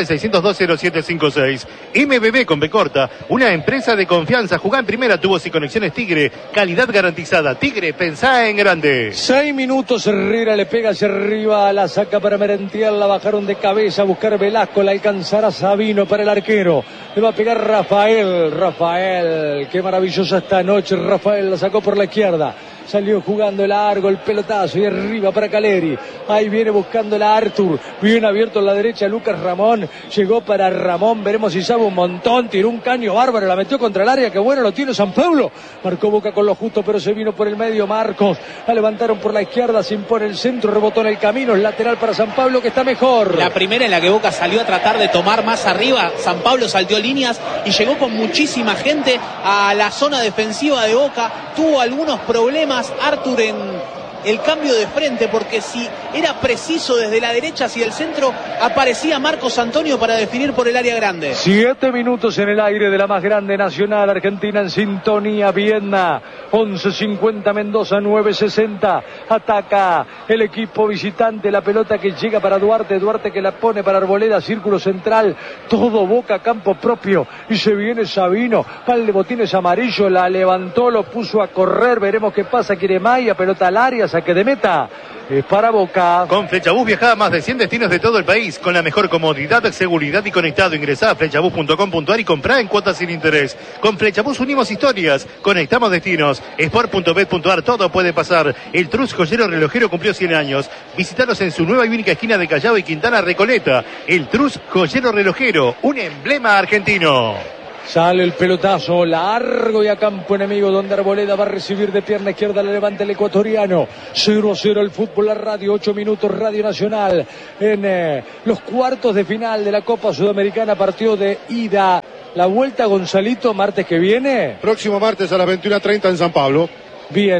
117-602-0756. MBB con B corta, una empresa de confianza. Jugá en primera, tubos y conexiones Tigre, calidad garantizada. Tigre, pensá en grande. 6 minutos, Herrera le pega hacia arriba, la saca para Merentiel, la bajaron de cabeza a buscar Velasco, la alcanzará Sabino para el arquero. Le va a pegar Rafael, qué maravillosa esta noche, Rafael la sacó por la izquierda. Salió jugando largo el pelotazo y arriba para Caleri. Ahí viene buscándola Artur. Bien abierto en la derecha Lucas Ramón. Llegó para Ramón. Veremos si sabe un montón. Tiró un caño bárbaro. La metió contra el área. Qué bueno lo tiene San Pablo. Marcó Boca con lo justo, pero se vino por el medio Marcos. La levantaron por la izquierda. Se impone el centro. Rebotó en el camino. Es lateral para San Pablo que está mejor. La primera en la que Boca salió a tratar de tomar más arriba. San Pablo salteó líneas y llegó con muchísima gente a la zona defensiva de Boca. Tuvo algunos problemas Artur en el cambio de frente, porque si era preciso desde la derecha hacia el centro, aparecía Marcos Antonio para definir por el área grande. 7 minutos en el aire de la más grande nacional, Argentina en sintonía, Viedma, 11:50 Mendoza, 9:60, ataca el equipo visitante, la pelota que llega para Duarte que la pone para Arboleda, círculo central, todo Boca, campo propio, y se viene Sabino, pal de botines amarillo, la levantó, lo puso a correr, veremos qué pasa, quiere Maya, pelota al área, saque de meta, es para Boca. Con Flechabús viajá a más de 100 destinos de todo el país, con la mejor comodidad, seguridad y conectado. Ingresá a flechabús.com.ar y comprá en cuotas sin interés. Con Flechabús unimos historias, conectamos destinos. Sport.bet.ar, todo puede pasar. El Trus Joyero Relojero cumplió 100 años. Visítalos en su nueva y única esquina de Callao y Quintana Recoleta. El Trus Joyero Relojero, un emblema argentino. Sale el pelotazo largo y a campo enemigo, donde Arboleda va a recibir de pierna izquierda, la levanta el ecuatoriano. 0-0 el fútbol, la radio, 8 minutos, Radio Nacional. En los cuartos de final de la Copa Sudamericana, partido de ida. La vuelta, Gonzalito, martes que viene. Próximo martes a las 21:30 en San Pablo. Bien,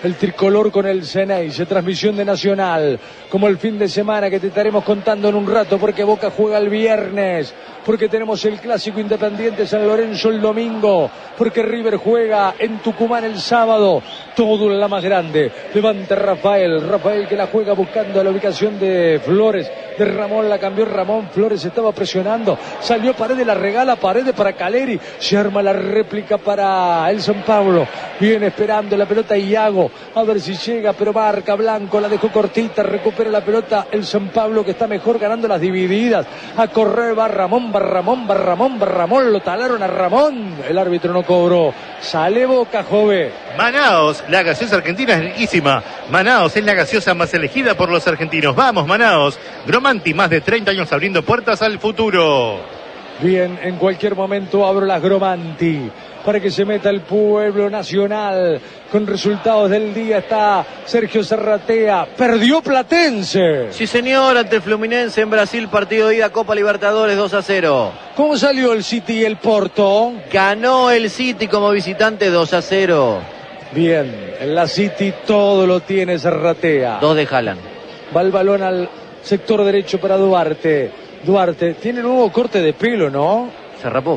el tricolor con el Ceneice, transmisión de Nacional, como el fin de semana que te estaremos contando en un rato, porque Boca juega el viernes, porque tenemos el clásico Independiente San Lorenzo el domingo, porque River juega en Tucumán el sábado, todo en la más grande. Levanta Rafael que la juega buscando la ubicación de Flores, de Ramón, la cambió Ramón, Flores estaba presionando, salió Paredes, la regala Paredes para Caleri, se arma la réplica para el San Pablo, viene esperando la pelota Iago, a ver si llega, pero marca Blanco, la dejó cortita, recupera la pelota el San Pablo, que está mejor ganando las divididas, a correr va Ramón, lo talaron a Ramón, el árbitro no cobró, sale Boca, Jove. Manaos, la gaseosa argentina es riquísima. Manaos es la gaseosa más elegida por los argentinos. Vamos, Manaos. Gromanti, más de 30 años abriendo puertas al futuro. Bien, en cualquier momento abro las Gromanti para que se meta el pueblo nacional. Con resultados del día está Sergio Zarratea. Perdió Platense. Sí, señor, ante el Fluminense en Brasil, partido de ida Copa Libertadores 2-0. ¿Cómo salió el City y el Porto? Ganó el City como visitante 2-0. Bien, en la City todo lo tiene Zarratea. 2 de Haaland. Va el balón al sector derecho para Duarte. Duarte tiene nuevo corte de pelo, ¿no? Se rapó.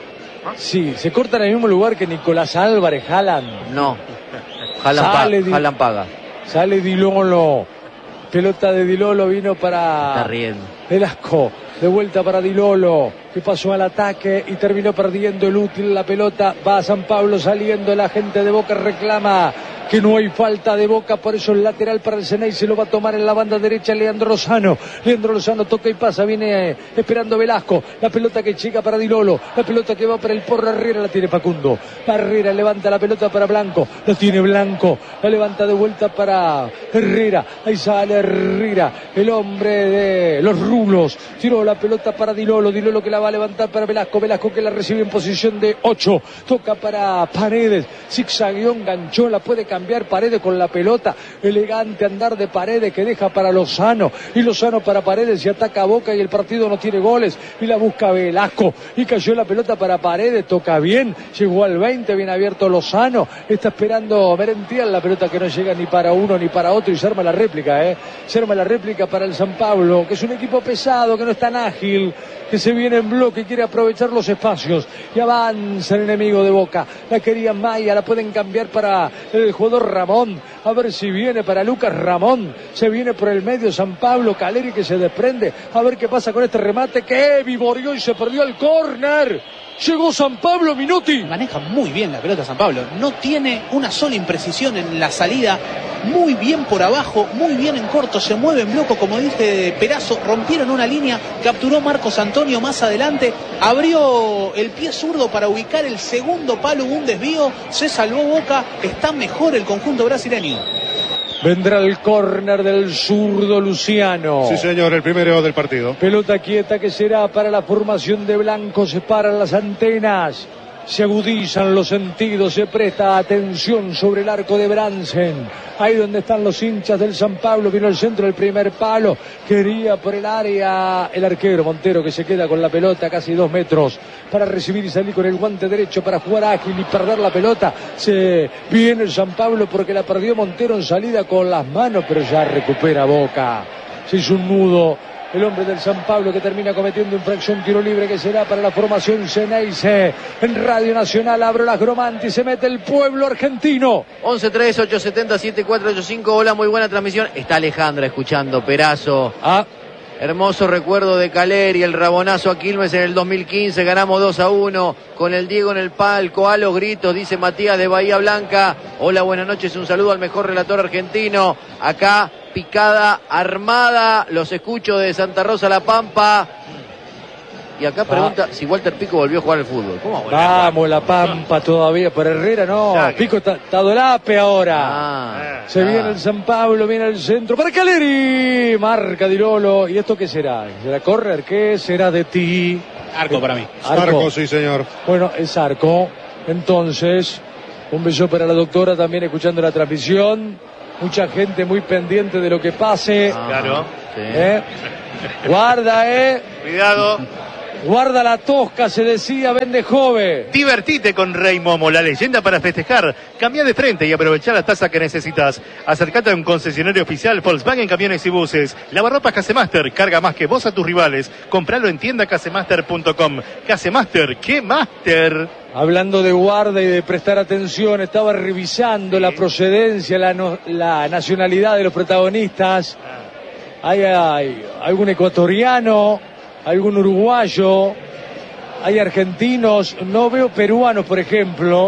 Sí, se corta en el mismo lugar que Nicolás Álvarez, Haaland. No, Haaland paga. Sale Di Lolo. Pelota de Di Lolo vino para... Está riendo. Velasco, de vuelta para Di Lolo, que pasó al ataque y terminó perdiendo el útil la pelota. Va a San Pablo saliendo, la gente de Boca reclama que no hay falta de Boca, por eso el lateral para el Ceneice se lo va a tomar en la banda derecha Leandro Lozano. Leandro Lozano toca y pasa, viene esperando Velasco, la pelota que llega para Di Lolo, la pelota que va para el Porro Herrera, la tiene Facundo. Herrera levanta la pelota para Blanco, la tiene Blanco, la levanta de vuelta para Herrera, ahí sale Herrera, el hombre de los rulos, tiró la pelota para Di Lolo que la va a levantar para Velasco, Velasco que la recibe en posición de 8, toca para Paredes, zigzagueó, enganchó, la puede cambiar Paredes con la pelota, elegante andar de Paredes que deja para Lozano, y Lozano para Paredes y ataca a Boca y el partido no tiene goles, y la busca Velasco, y cayó la pelota para Paredes, toca bien, llegó al 20, bien abierto Lozano, está esperando Merentiel, la pelota que no llega ni para uno ni para otro, y se arma la réplica, se arma la réplica para el San Pablo, que es un equipo pesado, que no es tan ágil, que se viene en bloque y quiere aprovechar los espacios, y avanza el enemigo de Boca, la quería Maya, la pueden cambiar para el jugador Ramón, a ver si viene para Lucas Ramón, se viene por el medio San Pablo, Caleri que se desprende, a ver qué pasa con este remate, que viborió y se perdió el córner. Llegó San Pablo, Minuti. Maneja muy bien la pelota San Pablo. No tiene una sola imprecisión en la salida. Muy bien por abajo, muy bien en corto. Se mueve en bloco, como dice Perazo. Rompieron una línea. Capturó Marcos Antonio más adelante. Abrió el pie zurdo para ubicar el segundo palo. Un desvío. Se salvó Boca. Está mejor el conjunto brasileño. Vendrá el córner del zurdo Luciano. Sí, señor, el primero del partido. Pelota quieta que será para la formación de Blanco. Se paran las antenas, se agudizan los sentidos, se presta atención sobre el arco de Bransen. Ahí donde están los hinchas del San Pablo, vino el centro del primer palo, quería por el área el arquero Montero, que se queda con la pelota casi 2 metros para recibir y salir con el guante derecho para jugar ágil y perder la pelota. Se viene el San Pablo porque la perdió Montero en salida con las manos, pero ya recupera Boca. Se hizo un nudo el hombre del San Pablo, que termina cometiendo infracción, tiro libre que será para la formación Ceneice. En Radio Nacional abro las Gromanti, se mete el pueblo argentino. 11-3-870-7485, hola, muy buena transmisión. Está Alejandra escuchando, Perazo. Hermoso recuerdo de Caleri, el rabonazo a Quilmes en el 2015, ganamos 2-1, con el Diego en el palco, a los gritos, dice Matías de Bahía Blanca. Hola, buenas noches, un saludo al mejor relator argentino. Acá, picada armada, los escucho de Santa Rosa La Pampa. Y acá pregunta si Walter Pico volvió a jugar al fútbol. ¿Cómo Vamos, La Pampa todavía, por Herrera no. Claro. Pico está Dolape ahora. Se viene el San Pablo, viene el centro para Caleri. Marca Di Lolo. ¿Y esto qué será? ¿Será córner? ¿Qué será de ti? Arco para mí. Arco, sí, señor. Bueno, es arco. Entonces, un beso para la doctora también escuchando la transmisión. Mucha gente muy pendiente de lo que pase. Claro. Sí. Guarda, Cuidado. Guarda la tosca, se decía, vende joven. Divertite con Rey Momo, la leyenda para festejar. Cambia de frente y aprovecha la tasa que necesitas. Acércate a un concesionario oficial Volkswagen Camiones y Buses. Lavarropas Casemaster, carga más que vos a tus rivales. Compralo en tiendacasemaster.com. Casemaster, ¿qué master? Hablando de guarda y de prestar atención, estaba revisando la procedencia, la nacionalidad de los protagonistas. Hay algún ecuatoriano, algún uruguayo, hay argentinos, no veo peruanos, por ejemplo.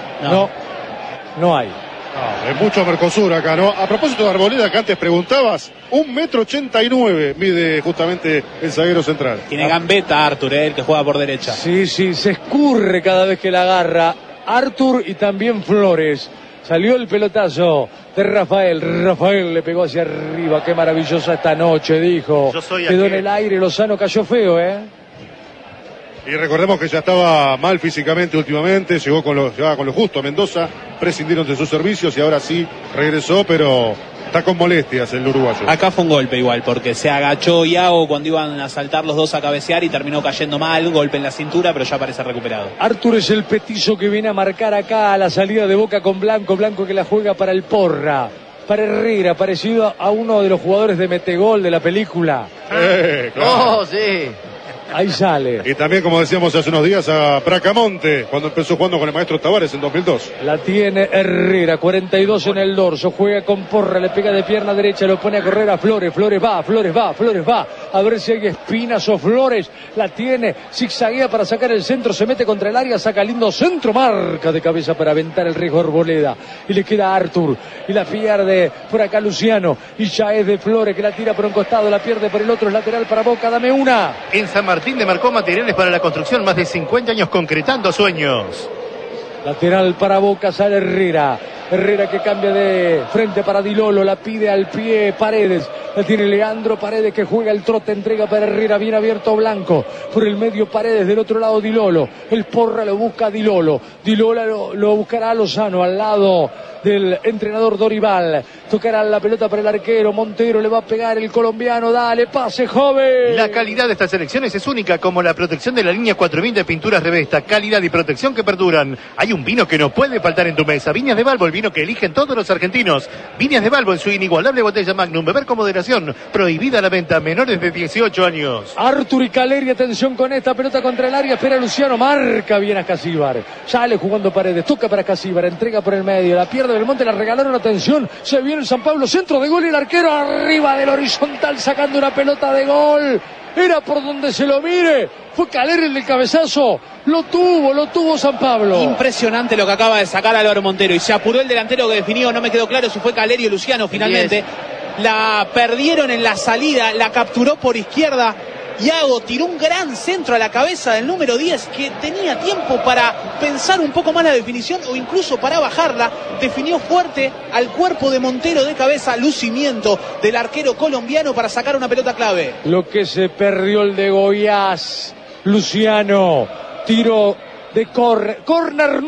No hay. No, hay mucho Mercosur acá, ¿no? A propósito de Arboleda, que antes preguntabas, 1,89 m mide justamente el zaguero central. Tiene gambeta Arthur, el que juega por derecha. Sí, se escurre cada vez que la agarra. Arthur y también Flores. Salió el pelotazo de Rafael le pegó hacia arriba. Qué maravillosa esta noche, dijo. Quedó en el aire, Lozano cayó feo, Y recordemos que ya estaba mal físicamente últimamente, llegaba con lo justo a Mendoza, prescindieron de sus servicios y ahora sí regresó, pero está con molestias el uruguayo. Acá fue un golpe igual, porque se agachó Iago cuando iban a saltar los dos a cabecear y terminó cayendo mal, golpe en la cintura, pero ya parece recuperado. Arthur es el petizo que viene a marcar acá a la salida de Boca con Blanco que la juega para el Porra. Para Herrera, parecido a uno de los jugadores de Metegol de la película. Claro. Oh, sí. Ahí sale. Y también, como decíamos hace unos días, a Bracamonte, cuando empezó jugando con el maestro Tavares en 2002. La tiene Herrera, 42 en el dorso, juega con Porra, le pega de pierna derecha, lo pone a correr a Flores, Flores va, a ver si hay espinas o Flores, la tiene, zigzaguea para sacar el centro, se mete contra el área, saca lindo centro, marca de cabeza para aventar el riesgo Arboleda, y le queda a Arthur, y la pierde por acá Luciano, y ya es de Flores que la tira por un costado, la pierde por el otro, es lateral para Boca, dame una. En San Martín de Marcó materiales para la construcción, más de 50 años concretando sueños. Lateral para Boca, sale Herrera que cambia de frente para Di Lolo, la pide al pie Paredes, la tiene Leandro Paredes que juega el trote, entrega para Herrera, bien abierto Blanco, por el medio Paredes, del otro lado Di Lolo, el Porra lo busca a Di Lolo lo buscará a Lozano, al lado del entrenador Dorival, tocará la pelota para el arquero, Montero le va a pegar el colombiano, dale, pase joven. La calidad de estas selecciones es única, como la protección de la línea 4000 de pinturas Revesta, calidad y protección que perduran. Hay un vino que no puede faltar en tu mesa, Viñas de Balbo, el vino que eligen todos los argentinos. Viñas de Balbo en su inigualable botella Magnum, beber con moderación, prohibida la venta, menores de 18 años. Arthur y Caleri, atención con esta pelota contra el área, espera Luciano, marca bien a Casíbar, sale jugando Paredes, toca para Casíbar, entrega por el medio, la pierde Belmonte, la regalaron, atención, se viene el San Pablo, centro de gol y el arquero arriba del horizontal sacando una pelota de gol. Era por donde se lo mire, fue Caleri el del cabezazo, lo tuvo San Pablo. Impresionante lo que acaba de sacar Álvaro Montero, y se apuró el delantero que definió, no me quedó claro si fue Caleri o Luciano finalmente. La perdieron en la salida, la capturó por izquierda. Iago tiró un gran centro a la cabeza del número 10 que tenía tiempo para pensar un poco más la definición o incluso para bajarla. Definió fuerte al cuerpo de Montero de cabeza, lucimiento del arquero colombiano para sacar una pelota clave. Lo que se perdió el de Goiás, Luciano, tiro de córner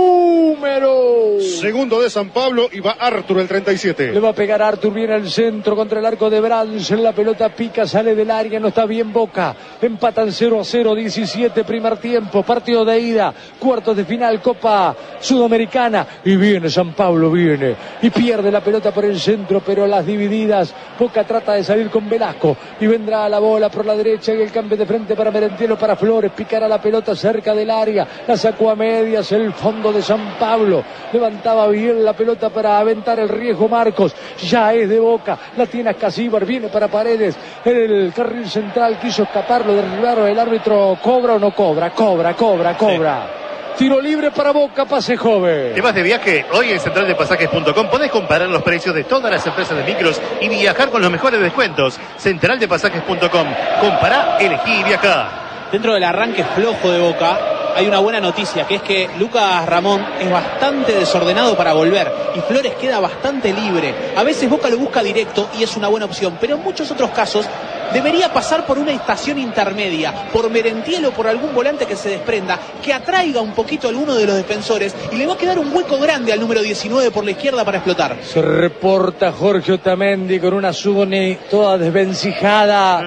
número. Segundo de San Pablo y va Arthur el 37. Le va a pegar Arthur, viene al centro contra el arco de Branson, la pelota pica, sale del área, no está bien Boca. Empatan 0-0, 17 primer tiempo, partido de ida, cuartos de final, Copa Sudamericana. Y viene San Pablo, y pierde la pelota por el centro, pero las divididas, Boca trata de salir con Velasco y vendrá la bola por la derecha y el cambio de frente para Merentiel, para Flores, picará la pelota cerca del área. La sacó a medias el fondo de San Pablo. Levantaba bien la pelota para aventar el riesgo Marcos. Ya es de Boca. La tiene Casíbar. Viene para Paredes. En el carril central quiso escaparlo, derribaron. El árbitro cobra o no cobra. Cobra. Sí. Tiro libre para Boca, pase joven. ¿Te vas de viaje? Hoy en centraldepasajes.com podés comparar los precios de todas las empresas de micros y viajar con los mejores descuentos. Centraldepasajes.com. Compará, elegí y viajá. Dentro del arranque flojo de Boca hay una buena noticia, que es que Lucas Ramón es bastante desordenado para volver y Flores queda bastante libre. A veces Boca lo busca directo y es una buena opción, pero en muchos otros casos debería pasar por una estación intermedia, por Merentiel o por algún volante que se desprenda, que atraiga un poquito a alguno de los defensores y le va a quedar un hueco grande al número 19 por la izquierda para explotar. Se reporta Jorge Otamendi con una Zuni toda desvencijada.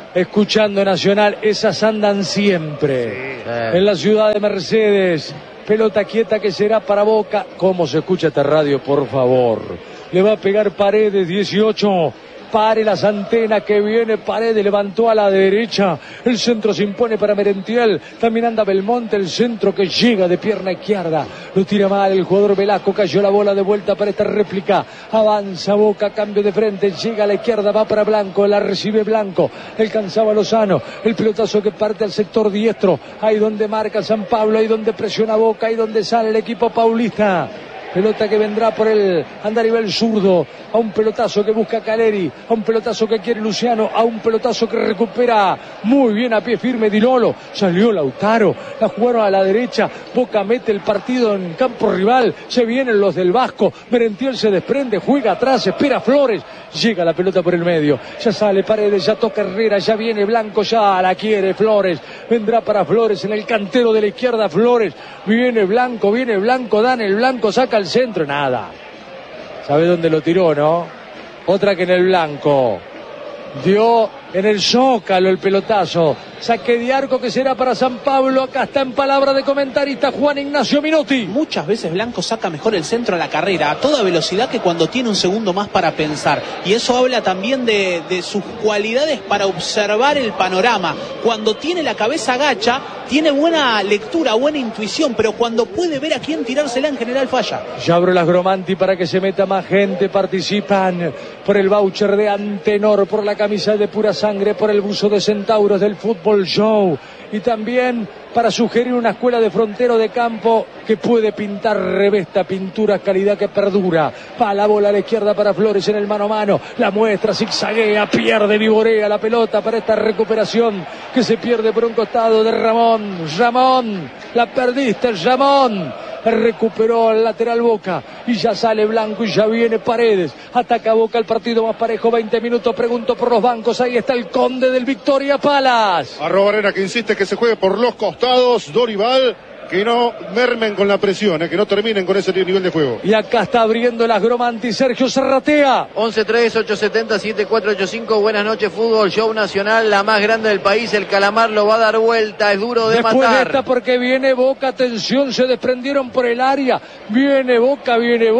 escuchando Nacional, esas andan siempre. En la ciudad de Mercedes, pelota quieta que será para Boca. ¿Cómo se escucha esta radio, por favor? Le va a pegar Paredes, 18. Pare las antenas que viene Paredes, levantó a la derecha, el centro se impone para Merentiel, también anda Belmonte, el centro que llega de pierna izquierda, lo tira mal el jugador Velasco, cayó la bola de vuelta para esta réplica, avanza Boca, cambio de frente, llega a la izquierda, va para Blanco, la recibe Blanco, alcanzaba Lozano, el pelotazo que parte al sector diestro, ahí donde marca San Pablo, ahí donde presiona Boca, ahí donde sale el equipo paulista. Pelota que vendrá por el andarivel zurdo, a un pelotazo que busca Caleri, a un pelotazo que quiere Luciano, a un pelotazo que recupera muy bien a pie firme Di Lolo, salió Lautaro, la jugaron a la derecha, Boca mete el partido en campo rival, se vienen los del Vasco, Merentiel se desprende, juega atrás, espera Flores, llega la pelota por el medio, ya sale Paredes, ya toca Herrera, ya viene Blanco, ya la quiere Flores, vendrá para Flores en el cantero de la izquierda Flores, viene Blanco, dan el Blanco, saca el centro, nada. ¿Sabe dónde lo tiró, no? Otra que en el Blanco. Dio en el zócalo el pelotazo. Saque de arco que será para San Pablo. Acá está en palabra de comentarista Juan Ignacio Minotti. Muchas veces Blanco saca mejor el centro a la carrera, a toda velocidad, que cuando tiene un segundo más para pensar. Y eso habla también de sus cualidades para observar el panorama. Cuando tiene la cabeza gacha, tiene buena lectura, buena intuición, pero cuando puede ver a quién tirársela, en general falla. Ya abro las Gromanti para que se meta más gente. Participan por el voucher de Antenor, por la camisa de pura sangre, por el buzo de Centauros del Fútbol Show, y también para sugerir una escuela de frontero de campo que puede pintar, revesta pinturas, calidad que perdura. Va la bola a la izquierda para Flores en el mano a mano, la muestra, zigzaguea, pierde, vivorea la pelota para esta recuperación que se pierde por un costado de Ramón, la perdiste Ramón. Recuperó al lateral Boca y ya sale Blanco y ya viene Paredes, ataca Boca, el partido más parejo, 20 minutos, pregunto por los bancos, ahí está el conde del Victoria Palace. Arena que insiste que se juegue por los costados, Dorival, que no mermen con la presión, que no terminen con ese nivel de juego. Y acá está abriendo las Gromanti Sergio Serratea. 11-3-870-7485, buenas noches, Fútbol Show Nacional, la más grande del país, el Calamar lo va a dar vuelta, es duro de después matar. De esta porque viene Boca, atención, se desprendieron por el área, viene Boca,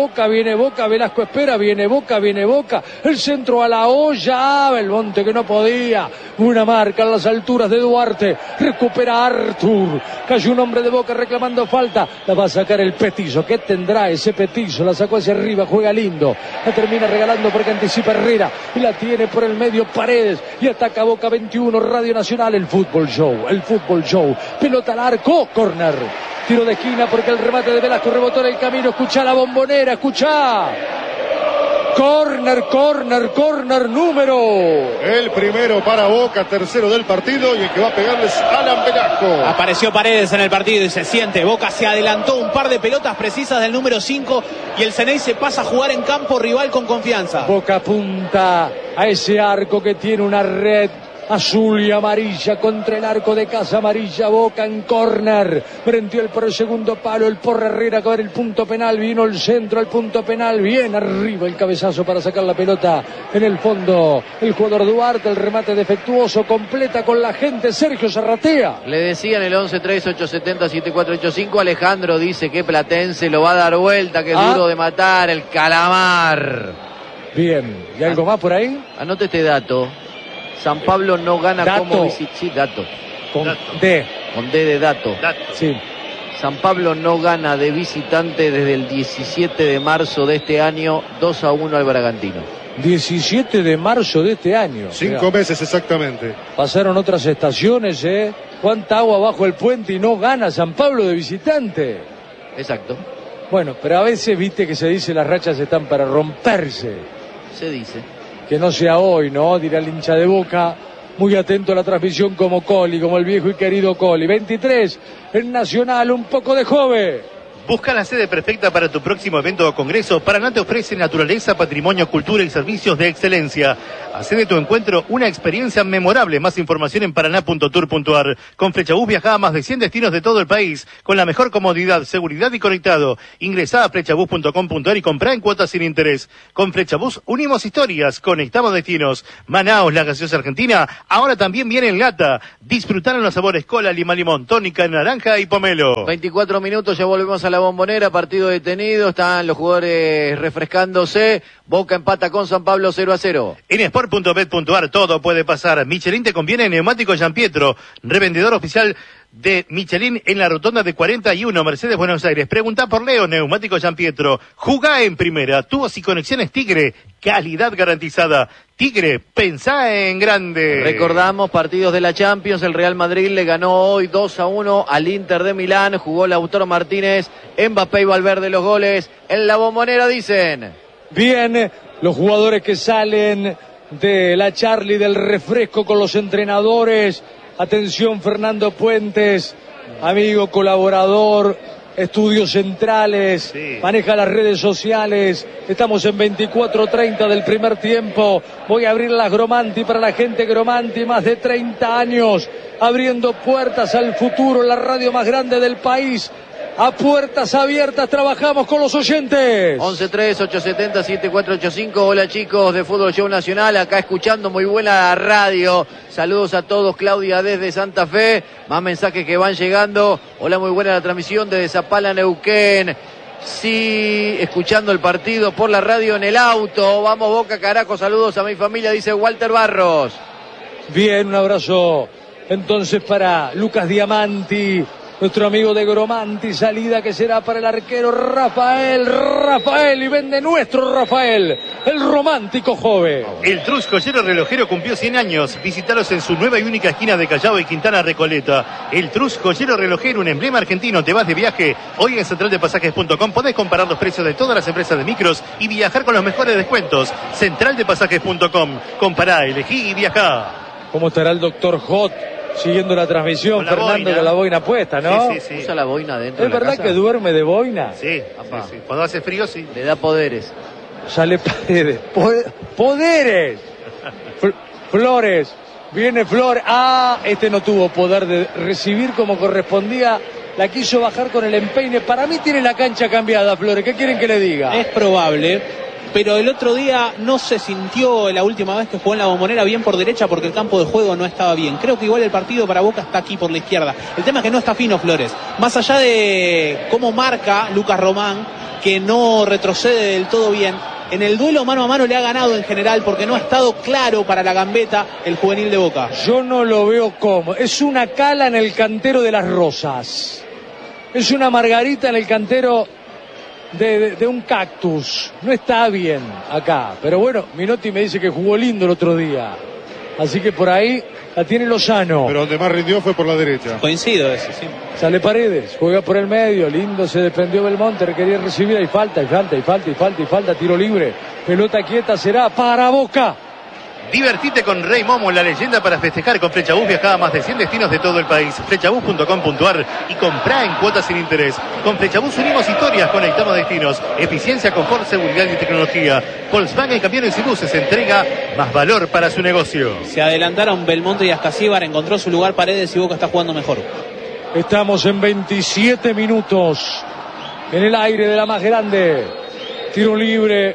Velasco espera, viene Boca, el centro a la olla, Belmonte que no podía, una marca a las alturas de Duarte, recupera Artur, cayó un hombre de Boca reclamando falta, la va a sacar el Petizo. ¿Qué tendrá ese Petizo? La sacó hacia arriba, juega lindo, la termina regalando porque anticipa Herrera y la tiene por el medio Paredes y ataca Boca 21, Radio Nacional, el Fútbol Show, pelota al arco, córner, tiro de esquina porque el remate de Velasco rebotó en el camino, escuchá la Bombonera, escuchá. Corner, número. El primero para Boca, tercero del partido, y el que va a pegarle es Alan Velasco. Apareció Paredes en el partido y se siente. Boca se adelantó un par de pelotas precisas del número 5 y el Ceney se pasa a jugar en campo rival con confianza. Boca apunta a ese arco que tiene una red azul y amarilla contra el arco de Casa Amarilla. Boca en córner, Merentiel por el segundo palo, el Porra Herrera con el punto penal, vino el centro al punto penal, bien arriba el cabezazo para sacar la pelota en el fondo, el jugador Duarte, el remate defectuoso, completa con la gente Sergio Serratea. Le decían el 11-3-870-7485, Alejandro dice que Platense lo va a dar vuelta, que es duro de matar, el Calamar. Bien, ¿y algo más por ahí? Anote este dato. San Pablo no gana dato. como visitante. Sí, dato. Con dato. D. Con D de dato. Sí. San Pablo no gana de visitante desde el 17 de marzo de este año, 2-1 al Bragantino. 17 de marzo de este año. 5 meses exactamente. Pasaron otras estaciones, ¿Cuánta agua bajo el puente y no gana San Pablo de visitante? Exacto. Bueno, pero a veces viste que se dice las rachas están para romperse. Se dice. Que no sea hoy, ¿no? Dirá el hincha de Boca, muy atento a la transmisión como Coli, como el viejo y querido Coli. 23, en Nacional, un poco de joven. Busca la sede perfecta para tu próximo evento o congreso. Paraná te ofrece naturaleza, patrimonio, cultura y servicios de excelencia. Hacé de tu encuentro una experiencia memorable. Más información en paraná.tour.ar. Con Flechabús viaja a más de 100 destinos de todo el país, con la mejor comodidad, seguridad y conectado. Ingresá a flechabús.com.ar y comprá en cuotas sin interés. Con Flechabús unimos historias, conectamos destinos. Manaos, la gaseosa argentina, ahora también viene en lata. Disfrutaron los sabores cola, lima, limón, tónica, naranja y pomelo. 24 minutos, ya volvemos a la Bombonera, partido detenido, están los jugadores refrescándose. Boca empata con San Pablo 0-0. En sport.bet.ar todo puede pasar. Michelin te conviene en Neumático Giampietro, revendedor oficial de Michelin en la rotonda de 41, Mercedes, Buenos Aires. Pregunta por Leo, Neumático Giampietro. Jugá en primera, tubos y conexiones Tigre, calidad garantizada. Tigre, pensá en grande. Recordamos partidos de la Champions, el Real Madrid le ganó hoy 2-1 al Inter de Milán, jugó Lautaro Martínez, Mbappé y Valverde los goles. En la Bombonera dicen: bien, los jugadores que salen de la Charlie, del refresco con los entrenadores. Atención, Fernando Puentes, amigo, colaborador, estudios centrales, sí, maneja las redes sociales. Estamos en 24:30 del primer tiempo. Voy a abrir las Gromanti para la gente Gromanti, más de 30 años, abriendo puertas al futuro, la radio más grande del país. A puertas abiertas trabajamos con los oyentes. 11-3-870-7485. Hola chicos de Fútbol Show Nacional, acá escuchando muy buena radio. Saludos a todos, Claudia desde Santa Fe. Más mensajes que van llegando. Hola, muy buena la transmisión desde Zapala, Neuquén. Sí, escuchando el partido por la radio en el auto. Vamos Boca, carajo, saludos a mi familia, dice Walter Barros. Bien, un abrazo entonces para Lucas Diamanti, nuestro amigo de Gromanti. Salida que será para el arquero Rafael, y vende nuestro Rafael, el romántico joven. El Trus Joyero Relojero cumplió 100 años. Visítalos en su nueva y única esquina de Callao y Quintana Recoleta. El Trus Joyero Relojero, un emblema argentino. Te vas de viaje. Hoy en centraldepasajes.com podés comparar los precios de todas las empresas de micros y viajar con los mejores descuentos. Centraldepasajes.com. Compará, elegí y viajá. ¿Cómo estará el doctor Hot siguiendo la transmisión, con la Fernando, boina, con la boina puesta, ¿no? Sí. Usa la boina dentro. ¿Es verdad que duerme de boina? Sí. Cuando hace frío, sí. Le da poderes. Sale Paredes. ¡Poderes! Flores. Viene Flores. Este no tuvo poder de recibir como correspondía. La quiso bajar con el empeine. Para mí tiene la cancha cambiada, Flores. ¿Qué quieren que le diga? Es probable. Pero el otro día no se sintió, la última vez que jugó en la Bombonera, bien por derecha porque el campo de juego no estaba bien. Creo que igual el partido para Boca está aquí por la izquierda. El tema es que no está fino Flores. Más allá de cómo marca Lucas Román, que no retrocede del todo bien, en el duelo mano a mano le ha ganado en general porque no ha estado claro para la gambeta el juvenil de Boca. Yo no lo veo como. Es una cala en el cantero de las Rosas. Es una margarita en el cantero de un cactus. No está bien acá, pero bueno, Minotti me dice que jugó lindo el otro día, así que por ahí la tiene Lozano. Pero donde más rindió fue por la derecha. Coincido eso, sí. Sale Paredes, juega por el medio, lindo, se defendió Belmonte, quería recibir, hay falta, tiro libre, pelota quieta, será para Boca. Divertite con Rey Momo, la leyenda para festejar. Con Flechabús viajaba a más de 100 destinos de todo el país. Flechabús.com.ar y comprá en cuotas sin interés. Con Flechabús unimos historias, conectamos destinos. Eficiencia, confort, seguridad y tecnología. Volkswagen Camiones y Buses entrega más valor para su negocio. Se adelantaron Belmonte y Ascasíbar, encontró su lugar Paredes y Boca está jugando mejor. Estamos en 27 minutos en el aire de la más grande. Tiro libre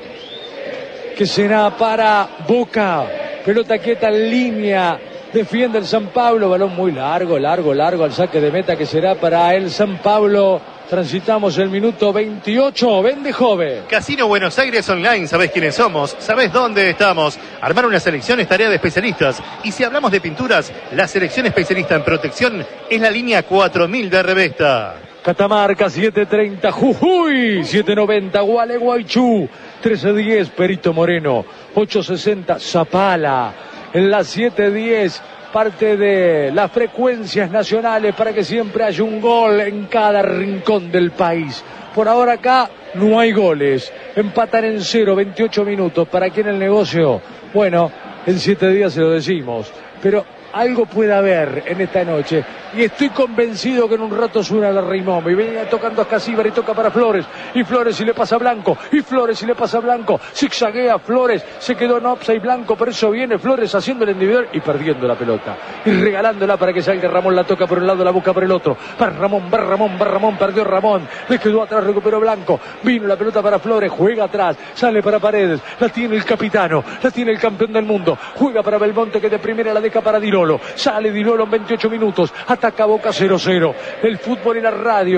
que será para Boca. Pelota quieta en línea. Defiende el San Pablo. Balón muy largo al saque de meta que será para el San Pablo. Transitamos el minuto 28. Vende joven. Casino Buenos Aires Online. ¿Sabés quiénes somos? ¿Sabés dónde estamos? Armar una selección es tarea de especialistas. Y si hablamos de pinturas, la selección especialista en protección es la línea 4000 de Revesta. Catamarca 730, Jujuy 790, Gualeguaychú 1310, Perito Moreno 860, Zapala en las 710, parte de las frecuencias nacionales para que siempre haya un gol en cada rincón del país. Por ahora acá no hay goles, empatan en 0, 28 minutos. ¿Para quién el negocio? Bueno, en 7 días se lo decimos, pero algo puede haber en esta noche. Y estoy convencido que en un rato suena la Raimón. Y venía tocando a Casíbar y toca para Flores. Y Flores y le pasa a Blanco. Y Flores y le pasa a Blanco. Zigzaguea Flores. Se quedó en offside Blanco. Por eso viene Flores haciendo el individual y perdiendo la pelota. Y regalándola para que salga Ramón. La toca por un lado, la busca por el otro. Va Ramón. Perdió Ramón. Le quedó atrás, recuperó Blanco. Vino la pelota para Flores. Juega atrás. Sale para Paredes. La tiene el capitano. La tiene el campeón del mundo. Juega para Belmonte, que de primera la deja para Di Lolo. Sale Di Lolo en 28 minutos. Ataca Boca 0-0. El fútbol y la radio.